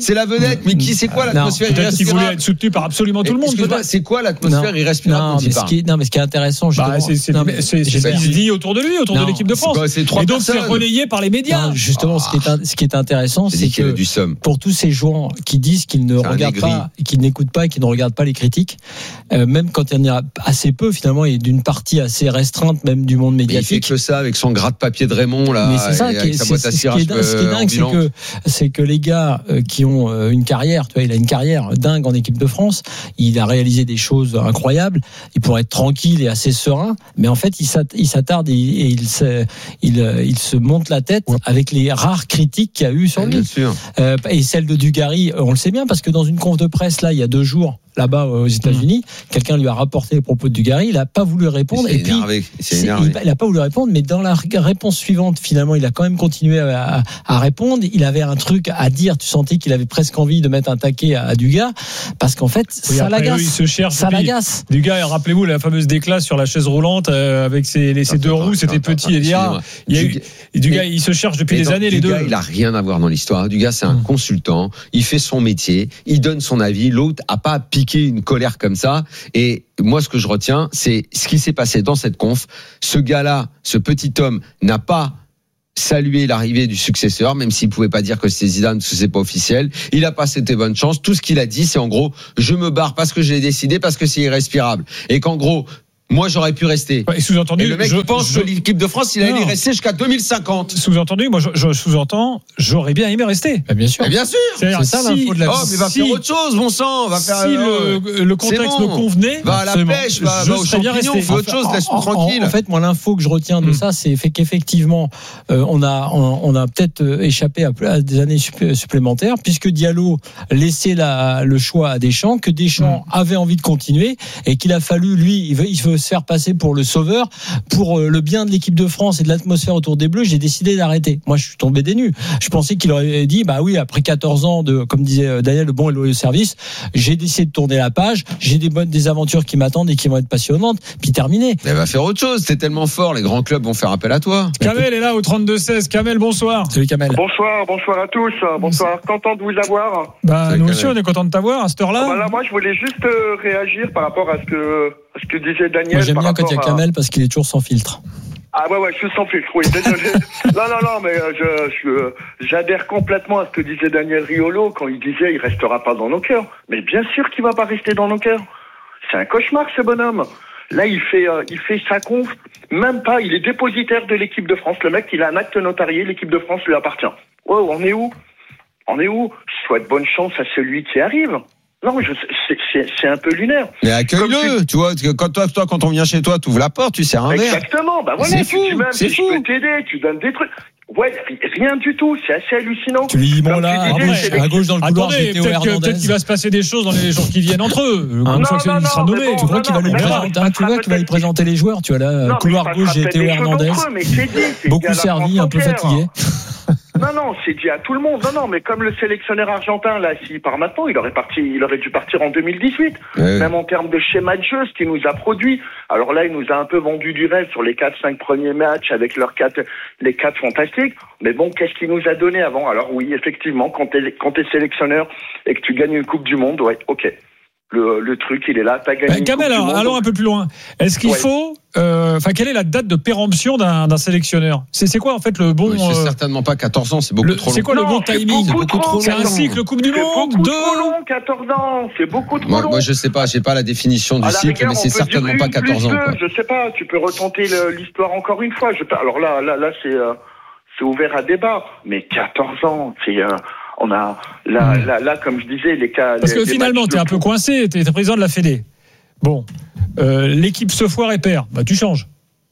C'est la vedette, mais qui, c'est quoi l'atmosphère irrespirable? Peut-être qu'il voulait être soutenu par absolument tout le monde. C'est quoi l'atmosphère irrespirable? Non, mais ce qui est intéressant, bah, c'est ce qui se dit autour de lui, autour de l'équipe de France. Et donc c'est relayé par les médias. Justement, ce qui est intéressant, c'est que pour tous ces gens qui disent qu'ils ne regardent pas, qu'ils n'écoutent pas et qui ne regardent pas les critiques, même quand il y en a assez peu, finalement, et d'une partie assez restreinte, même du monde médiatique. Mais il fait que ça avec son gratte-papier de Raymond, là. Mais c'est ça qui est, c'est, c'est, ce qui est dingue, ce qui est dingue, c'est que, c'est que les gars qui ont une carrière, tu vois, il a une carrière dingue en équipe de France, il a réalisé des choses incroyables, il pourrait être tranquille et assez serein, mais en fait, il s'attarde et il se, il, il se monte la tête avec les rares critiques qu'il y a eu sur lui. Bien sûr. Euh, et celle de Dugarry, on le sait bien, parce que dans une conf de presse, là, il y a deux jours, là-bas aux États-Unis, mmh. quelqu'un lui a rapporté les propos de Dugarry, il a pas voulu répondre. Et puis, énervé. C'est énervé. Il, il a pas voulu répondre, mais dans la réponse suivante, finalement, il a quand même continué à, à répondre. Il avait un truc à dire. Tu sentais qu'il avait presque envie de mettre un taquet à, à Dugas, parce qu'en fait, oui, ça l'agace. Eux, il se cherche. Ça l'agace. Dugas, rappelez-vous la fameuse déclasse sur la chaise roulante euh, avec ses, les, ses deux roues, c'était petit et liard. Il y a eu, Dugas, il se cherche depuis des années les deux. Dugas, il a rien à voir dans l'histoire. Dugas, c'est un mmh. consultant. Il fait son métier. Il donne son avis. L'autre a pas piqué une colère comme ça. Et moi, ce que je retiens, c'est ce qui s'est passé dans cette conf. Ce gars-là, ce petit homme, n'a pas salué l'arrivée du successeur, même s'il pouvait pas dire que c'est Zidane, parce que c'est pas officiel. Il a pas cette bonne chance. Tout ce qu'il a dit, c'est en gros, je me barre parce que j'ai décidé, parce que c'est irrespirable. Et qu'en gros, moi, j'aurais pu rester. Et sous-entendu, et le mec, je pense je... que l'équipe de France, il allait rester jusqu'à deux mille cinquante. Sous-entendu, moi, je, je sous-entends, j'aurais bien aimé rester. Bah, bien sûr. Mais bien sûr. C'est ça si, l'info de la vie. Oh, mais va si, faire autre chose, bon sang. Va faire, si euh, le, le contexte bon. me convenait. Va à la pêche, va, va au champignon, fais autre chose, laisse-nous tranquille. En, en fait, moi, l'info que je retiens de hum. ça, c'est fait qu'effectivement, euh, on a, on, on a peut-être échappé à, à des années supplémentaires, puisque Diallo laissait la, le choix à Deschamps, que Deschamps hum. avait envie de continuer, et qu'il a fallu, lui, il veut, il veut se faire passer pour le sauveur, pour le bien de l'équipe de France et de l'atmosphère autour des Bleus. J'ai décidé d'arrêter. Moi, je suis tombé des nues. Je pensais qu'il aurait dit, bah oui, après quatorze ans de, comme disait Daniel, le bon et le loyal service, j'ai décidé de tourner la page. J'ai des bonnes, des aventures qui m'attendent et qui vont être passionnantes. Puis terminé. Elle va faire autre chose. T'es tellement fort. Les grands clubs vont faire appel à toi. Kamel est là au trente-deux seize. Kamel, bonsoir. Salut Kamel. Bonsoir, bonsoir à tous. Bonsoir. Content de vous avoir. Bah, Salut, nous aussi, on est content de t'avoir à cette heure-là. Oh, bah là, moi, je voulais juste euh, réagir par rapport à ce que, à ce que disait Daniel. Moi, j'aime bien quand il y a à... Kamel parce qu'il est toujours sans filtre. Ah ouais, ouais, je suis sans filtre, oui, désolé. non, non, non, mais je, je, j'adhère complètement à ce que disait Daniel Riolo quand il disait il restera pas dans nos cœurs. Mais bien sûr qu'il va pas rester dans nos cœurs. C'est un cauchemar, ce bonhomme. Là, il fait, euh, il fait sa conf. Même pas, il est dépositaire de l'équipe de France. Le mec, il a un acte notarié, l'équipe de France lui appartient. Oh, on est où? On est où? Je souhaite bonne chance à celui qui arrive. Non, je, c'est, c'est, c'est un peu lunaire. Mais accueille-le, tu... tu vois, quand toi, toi, quand on vient chez toi, tu ouvres la porte, tu sers un verre. Exactement, bah voilà, c'est tu fou, dis même, c'est je fou. peux t'aider, tu donnes des trucs. Ouais, rien du tout, c'est assez hallucinant. Tu lui dis, bon là, à gauche, à gauche dans le couloir, attendez, peut-être, que, peut-être qu'il va se passer des choses dans les jours qui viennent entre eux. Non, non, non, il sera nommé. Bon, tu crois non, qu'il va non, lui présenter, non, tu vois qu'il va lui présenter les joueurs, tu vois là, non, couloir gauche, j'ai Théo Hernandez. Beaucoup servi, un peu fatigué. Non, non, c'est dit à tout le monde. Non, non, mais comme le sélectionneur argentin, là, s'il part maintenant, il aurait parti, il aurait dû partir en deux mille dix-huit. Ouais. Même en termes de schéma de jeu, ce qu'il nous a produit. Alors là, il nous a un peu vendu du rêve sur les quatre, cinq premiers matchs avec leurs quatre, les quatre fantastiques. Mais bon, qu'est-ce qu'il nous a donné avant? Alors oui, effectivement, quand t'es, quand t'es sélectionneur et que tu gagnes une Coupe du Monde, ouais, ok. Le, le truc, il est là, t'as gagné. Ben, Kamel, alors, allons donc... un peu plus loin. Est-ce qu'il ouais. faut, enfin, euh, quelle est la date de péremption d'un, d'un sélectionneur? C'est, c'est quoi en fait le bon? Oui, c'est euh... certainement pas quatorze ans, c'est beaucoup le, trop long. C'est quoi non, le bon timing? C'est beaucoup trop long. C'est un cycle Coupe du c'est Monde. Beaucoup de... trop long, quatorze ans. C'est beaucoup trop moi, long. Moi, je sais pas, j'ai pas la définition du cycle, rigueur, mais c'est certainement pas quatorze ans. Quoi. Je sais pas, tu peux retenter le, l'histoire encore une fois. Je, alors là, là, là, c'est, euh, c'est ouvert à débat. Mais quatorze ans, c'est. Euh, On a là, là, là, comme je disais, les cas. Parce les, que finalement, t'es un peu coincé. T'es président de la Fédé. Bon, euh, l'équipe se foire et perd. Bah, tu changes.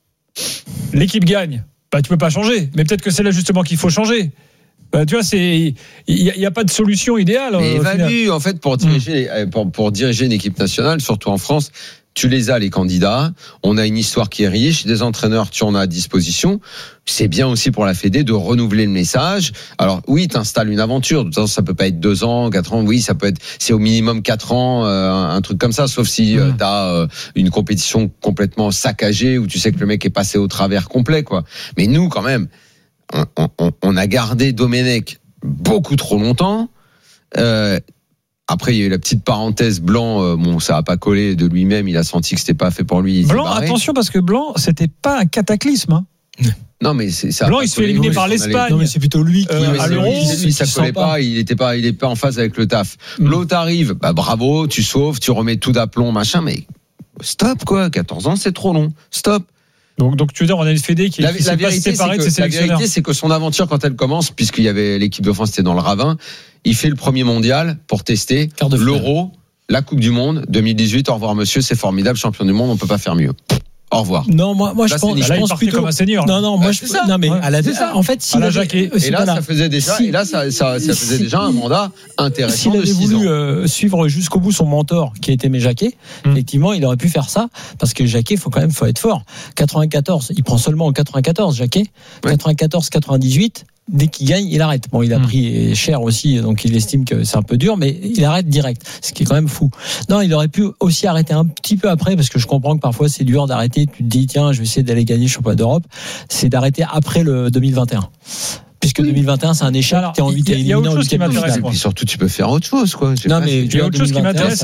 L'équipe gagne. Bah, tu peux pas changer. Mais peut-être que c'est là justement qu'il faut changer. Bah, tu vois, c'est il y, y a pas de solution idéale. Mais évalue en fait pour diriger mmh. pour, pour diriger une équipe nationale, surtout en France. Tu les as, les candidats. On a une histoire qui est riche. Des entraîneurs, tu en as à disposition. C'est bien aussi pour la Fédé de renouveler le message. Alors, oui, t'installes une aventure. De toute façon, ça peut pas être deux ans, quatre ans. Oui, ça peut être, c'est au minimum quatre ans, euh, un truc comme ça. Sauf si euh, t'as euh, une compétition complètement saccagée où tu sais que le mec est passé au travers complet, quoi. Mais nous, quand même, on, on, on a gardé Domenech beaucoup trop longtemps. Euh, Après, il y a eu la petite parenthèse Blanc. Euh, bon, ça a pas collé de lui-même. Il a senti que c'était pas fait pour lui. Il Blanc, attention parce que Blanc, c'était pas un cataclysme. Hein. Non, mais c'est ça. Blanc, il se fait éliminer par l'Espagne. Non, mais c'est plutôt lui qui euh, à l'Euro. Lui, ça collait pas. Il était pas, il est pas en phase avec le taf. Mm. L'autre arrive. Bah bravo, tu sauves, tu remets tout d'aplomb, machin. Mais stop quoi. quatorze ans, c'est trop long. Stop. Donc, donc tu veux dire, on a une Fédé qui, la, qui la s'est vérité, pas séparée de ses sélectionneurs. La vérité, c'est que son aventure, quand elle commence, puisqu'il y avait l'équipe de France, c'était dans le ravin, il fait le premier mondial pour tester l'Euro, la Coupe du Monde deux mille dix-huit. Au revoir, monsieur, c'est formidable, champion du monde, on peut pas faire mieux. Au revoir. Non, moi, moi là, je pense, je pense plutôt comme un senior. Non, non, moi, bah, je, ça. non, mais ouais, à la, en fait, si à la Jacquet. Et là, ça faisait déjà, si, et là, ça, ça, ça faisait si, déjà un mandat intéressant. S'il avait de voulu euh, suivre jusqu'au bout son mentor, qui était Jacquet, hum. effectivement, il aurait pu faire ça, parce que Jacquet, faut quand même, faut être fort. quatre-vingt-quatorze, il prend seulement en quatre-vingt-quatorze, Jacquet. Ouais. quatre-vingt-quatorze quatre-vingt-dix-huit. Dès qu'il gagne, il arrête. Bon, il a pris cher aussi, donc il estime que c'est un peu dur, mais il arrête direct, ce qui est quand même fou. Non, il aurait pu aussi arrêter un petit peu après, parce que je comprends que parfois c'est dur d'arrêter. Tu te dis, tiens, je vais essayer d'aller gagner le championnat d'Europe. C'est d'arrêter après le deux mille vingt et un. Puisque deux mille vingt et un, c'est un échec. T'es en huit, il y a autre chose qui m'intéresse. Et puis surtout, tu peux faire autre chose, quoi. Non, mais il y a autre chose qui m'intéresse.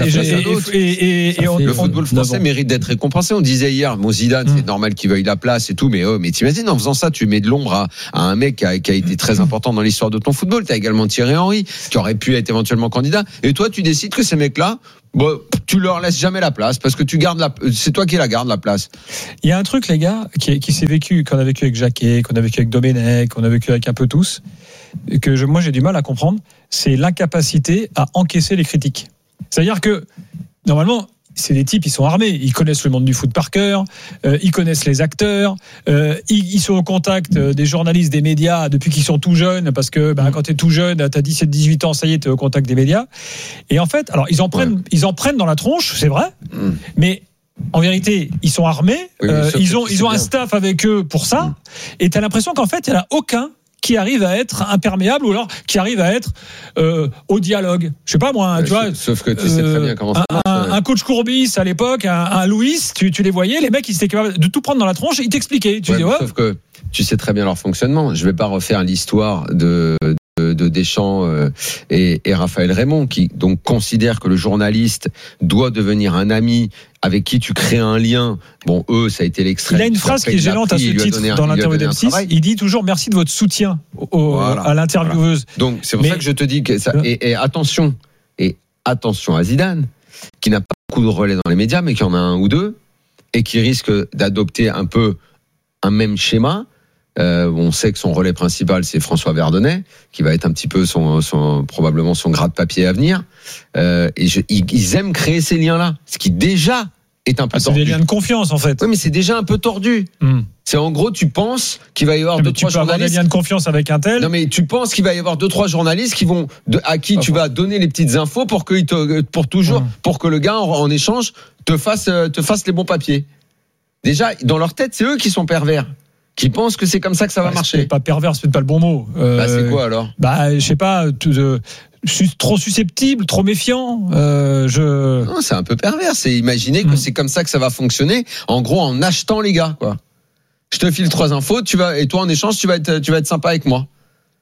Et le football français mérite d'être récompensé. On disait hier, bon, Zidane, c'est normal qu'il veuille la place et tout, mais oh, mais t'imagines, en faisant ça, tu mets de l'ombre à, à un mec qui a, qui a été très important dans l'histoire de ton football. T'as également Thierry Henry, qui aurait pu être éventuellement candidat. Et toi, tu décides que ces mecs-là, bon, tu leur laisses jamais la place parce que tu gardes la, c'est toi qui la garde la place. Il y a un truc, les gars, qui, qui s'est vécu, qu'on a vécu avec Jacquet, qu'on a vécu avec Domenech, qu'on a vécu avec un peu tous, que je, moi j'ai du mal à comprendre, c'est l'incapacité à encaisser les critiques. C'est-à-dire que normalement, c'est des types, ils sont armés, ils connaissent le monde du foot par cœur, euh, ils connaissent les acteurs, euh, ils, ils sont au contact des journalistes, des médias depuis qu'ils sont tout jeunes, parce que bah, quand t'es tout jeune, t'as dix-sept dix-huit ans, ça y est, t'es au contact des médias. Et en fait, alors ils en prennent, ouais. ils en prennent dans la tronche, c'est vrai, mmh. mais en vérité, ils sont armés, oui, euh, ils ont, ils ont un staff avec eux pour ça, mmh. et t'as l'impression qu'en fait, il n'y en a aucun qui arrive à être imperméable ou alors qui arrive à être euh, au dialogue. Je sais pas moi, ouais, tu vois. Sauf que tu sais très bien comment ça marche. Un, un coach Courbis à l'époque, un, un Louis, tu, tu les voyais, les mecs ils étaient capables de tout prendre dans la tronche, ils t'expliquaient. Tu ouais, dis, ouais. Sauf que tu sais très bien leur fonctionnement. Je vais pas refaire l'histoire de de, de Deschamps euh, et, et Raphaël Raymond qui donc considèrent que le journaliste doit devenir un ami avec qui tu crées un lien. Bon, eux, ça a été l'extrait. Il a une phrase qui est gênante à ce titre dans l'interview d'M six. Il dit toujours merci de votre soutien au, voilà, à l'intervieweuse. Voilà. Donc c'est pour Mais, ça que je te dis que ça. Et, et attention, et attention à Zidane, qui n'a pas beaucoup de relais dans les médias, mais qui en a un ou deux, et qui risque d'adopter un peu un même schéma. Euh, on sait que son relais principal c'est François Verdonnet, qui va être un petit peu son, son probablement son gras de papier à venir. Euh, et je, ils, ils aiment créer ces liens-là, ce qui déjà est un peu ah, tordu. C'est des liens de confiance en fait. Oui, mais c'est déjà un peu tordu. Mm. C'est en gros, tu penses qu'il va y avoir mais deux, tu trois peux journalistes. Avoir des liens de confiance avec un tel. Non, mais tu penses qu'il va y avoir deux, trois journalistes qui vont, de, à qui ah, tu bon. vas donner les petites infos pour que, te, pour toujours, mm. pour que le gars en, en échange te fasse, te fasse les bons papiers. Déjà, dans leur tête, c'est eux qui sont pervers. Qui pensent que c'est comme ça que ça va bah, marcher. C'est pas pervers, c'est peut-être pas le bon mot. Euh, bah c'est quoi alors ? Bah je sais pas, tout, euh, trop susceptible, trop méfiant. Euh, je. Non, c'est un peu pervers. C'est imaginer que mmh. c'est comme ça que ça va fonctionner. En gros, en achetant les gars, quoi. Je te file trois infos, tu vas et toi en échange, tu vas être, tu vas être sympa avec moi.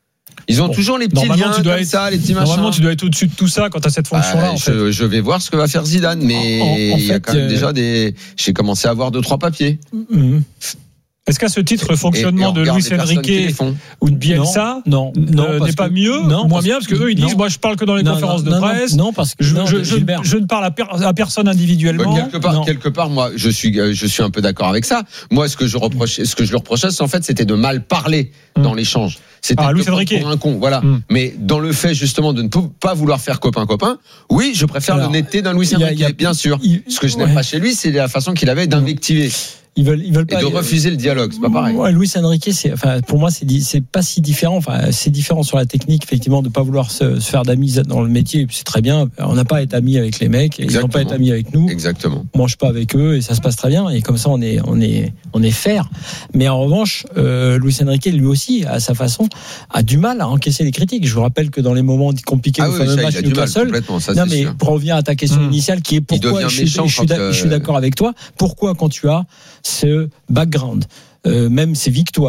Ils ont bon, toujours les petits liens tu dois comme être, ça, les petits machins. Normalement, tu dois être au-dessus de tout ça quand tu as cette fonction-là. Bah, en je, fait. je vais voir ce que va faire Zidane, mais en, en, en il y a quand même euh... déjà des. J'ai commencé à avoir deux trois papiers. Mmh. Est-ce qu'à ce titre, le fonctionnement et, et de Luis Enrique ou de Bielsa non, non, euh, n'est pas que, mieux, non, moins bien, parce que eux ils disent, moi je parle que dans les non, conférences non, de presse. Non, non parce que je, non, je, je, je ne parle à, per, à personne individuellement. Bah, quelque part, quelque part, moi, je suis, je suis un peu d'accord avec ça. Moi, ce que je reprochais, ce que je lui reprochais, c'est en fait, c'était de mal parler mmh. dans l'échange. C'était ah, Luis Enrique pour un con, voilà. Mmh. Mais dans le fait justement de ne pas vouloir faire copain copain, oui, je préfère Alors, l'honnêteté d'un Luis Enrique, y a, bien sûr. Il, ce que je n'aime ouais. pas chez lui, c'est la façon qu'il avait d'invectiver. Ils veulent, ils veulent pas. Et de refuser le dialogue, c'est pas pareil. Ouais, Luis Enrique, c'est, enfin, pour moi, c'est, c'est pas si différent. Enfin, c'est différent sur la technique, effectivement, de pas vouloir se, se faire d'amis dans le métier. C'est très bien. On n'a pas à être amis avec les mecs. Exactement. Ils n'ont pas à être amis avec nous. Exactement. On mange pas avec eux et ça se passe très bien. Et comme ça, on est, on est, on est fair. Mais en revanche, euh, Luis Enrique, lui aussi, à sa façon, a du mal à encaisser les critiques. Je vous rappelle que dans les moments compliqués, ah le oui, fameux ça, match Newcastle, non mais sûr. pour revenir à ta question mmh. initiale, qui est pourquoi je suis, je suis, euh... je suis d'accord avec toi. Pourquoi quand tu as ce background, euh, même ses victoires,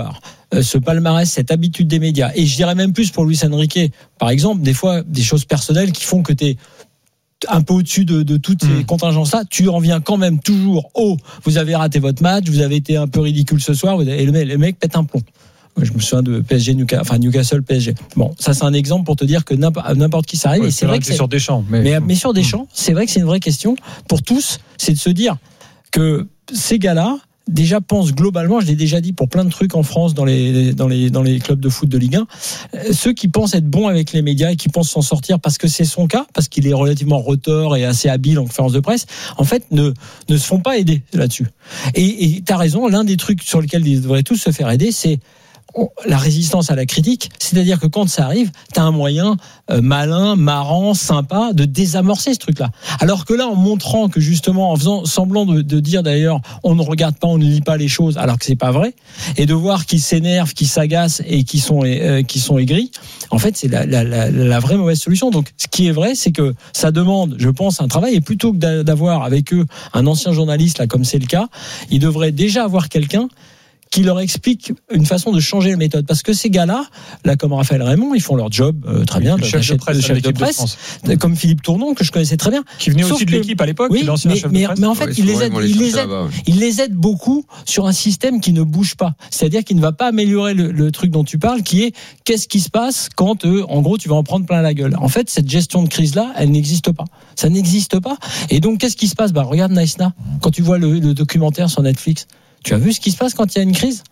euh, ce palmarès, cette habitude des médias, et je dirais même plus pour Luis Enrique, par exemple, des fois, des choses personnelles qui font que tu es un peu au-dessus de, de toutes ces mmh. contingences-là, tu en viens quand même toujours au, vous avez raté votre match, vous avez été un peu ridicule ce soir, et le mec, le mec pète un plomb. Je me souviens de P S G, Newcastle, enfin Newcastle, P S G. Bon, ça c'est un exemple pour te dire que n'importe, n'importe qui ça arrive. Ouais, et c'est vrai que c'est sur Deschamps, mais mais, mais sur Deschamps, c'est vrai que c'est une vraie question pour tous, c'est de se dire que ces gars-là déjà pensent globalement, je l'ai déjà dit pour plein de trucs en France dans les dans les dans les clubs de foot de Ligue un, ceux qui pensent être bons avec les médias et qui pensent s'en sortir parce que c'est son cas, parce qu'il est relativement retors et assez habile en conférence de presse, en fait ne ne se font pas aider là-dessus. Et tu as raison, l'un des trucs sur lesquels ils devraient tous se faire aider, c'est la résistance à la critique, c'est-à-dire que quand ça arrive, tu as un moyen euh, malin, marrant, sympa de désamorcer ce truc-là. Alors que là, en montrant que justement, en faisant semblant de, de dire d'ailleurs, on ne regarde pas, on ne lit pas les choses, alors que c'est pas vrai, et de voir qu'ils s'énervent, qu'ils s'agacent et qu'ils sont, euh, qu'ils sont aigris, en fait, c'est la, la, la, la vraie mauvaise solution. Donc, ce qui est vrai, c'est que ça demande, je pense, un travail, et plutôt que d'avoir avec eux un ancien journaliste, là, comme c'est le cas, ils devraient déjà avoir quelqu'un qui leur explique une façon de changer la méthode. Parce que ces gars-là, là, comme Raphaël Raymond, ils font leur job euh, très bien. Le chef de presse, le chef de presse de comme Philippe Tournon, que je connaissais très bien. Qui venait Sauf aussi de que, l'équipe à l'époque, oui, l'ancien mais, chef mais, de presse. mais en fait, ouais, il, les aide, les il, les aide, là-bas, ouais. il les aide beaucoup sur un système qui ne bouge pas. C'est-à-dire qu'il ne va pas améliorer le, le truc dont tu parles, qui est qu'est-ce qui se passe quand, euh, en gros, tu vas en prendre plein la gueule. En fait, cette gestion de crise-là, elle n'existe pas. Ça n'existe pas. Et donc, qu'est-ce qui se passe? Bah, regarde Naïsna. Quand tu vois le, le documentaire sur Netflix, tu as vu ce qui se passe quand il y a une crise?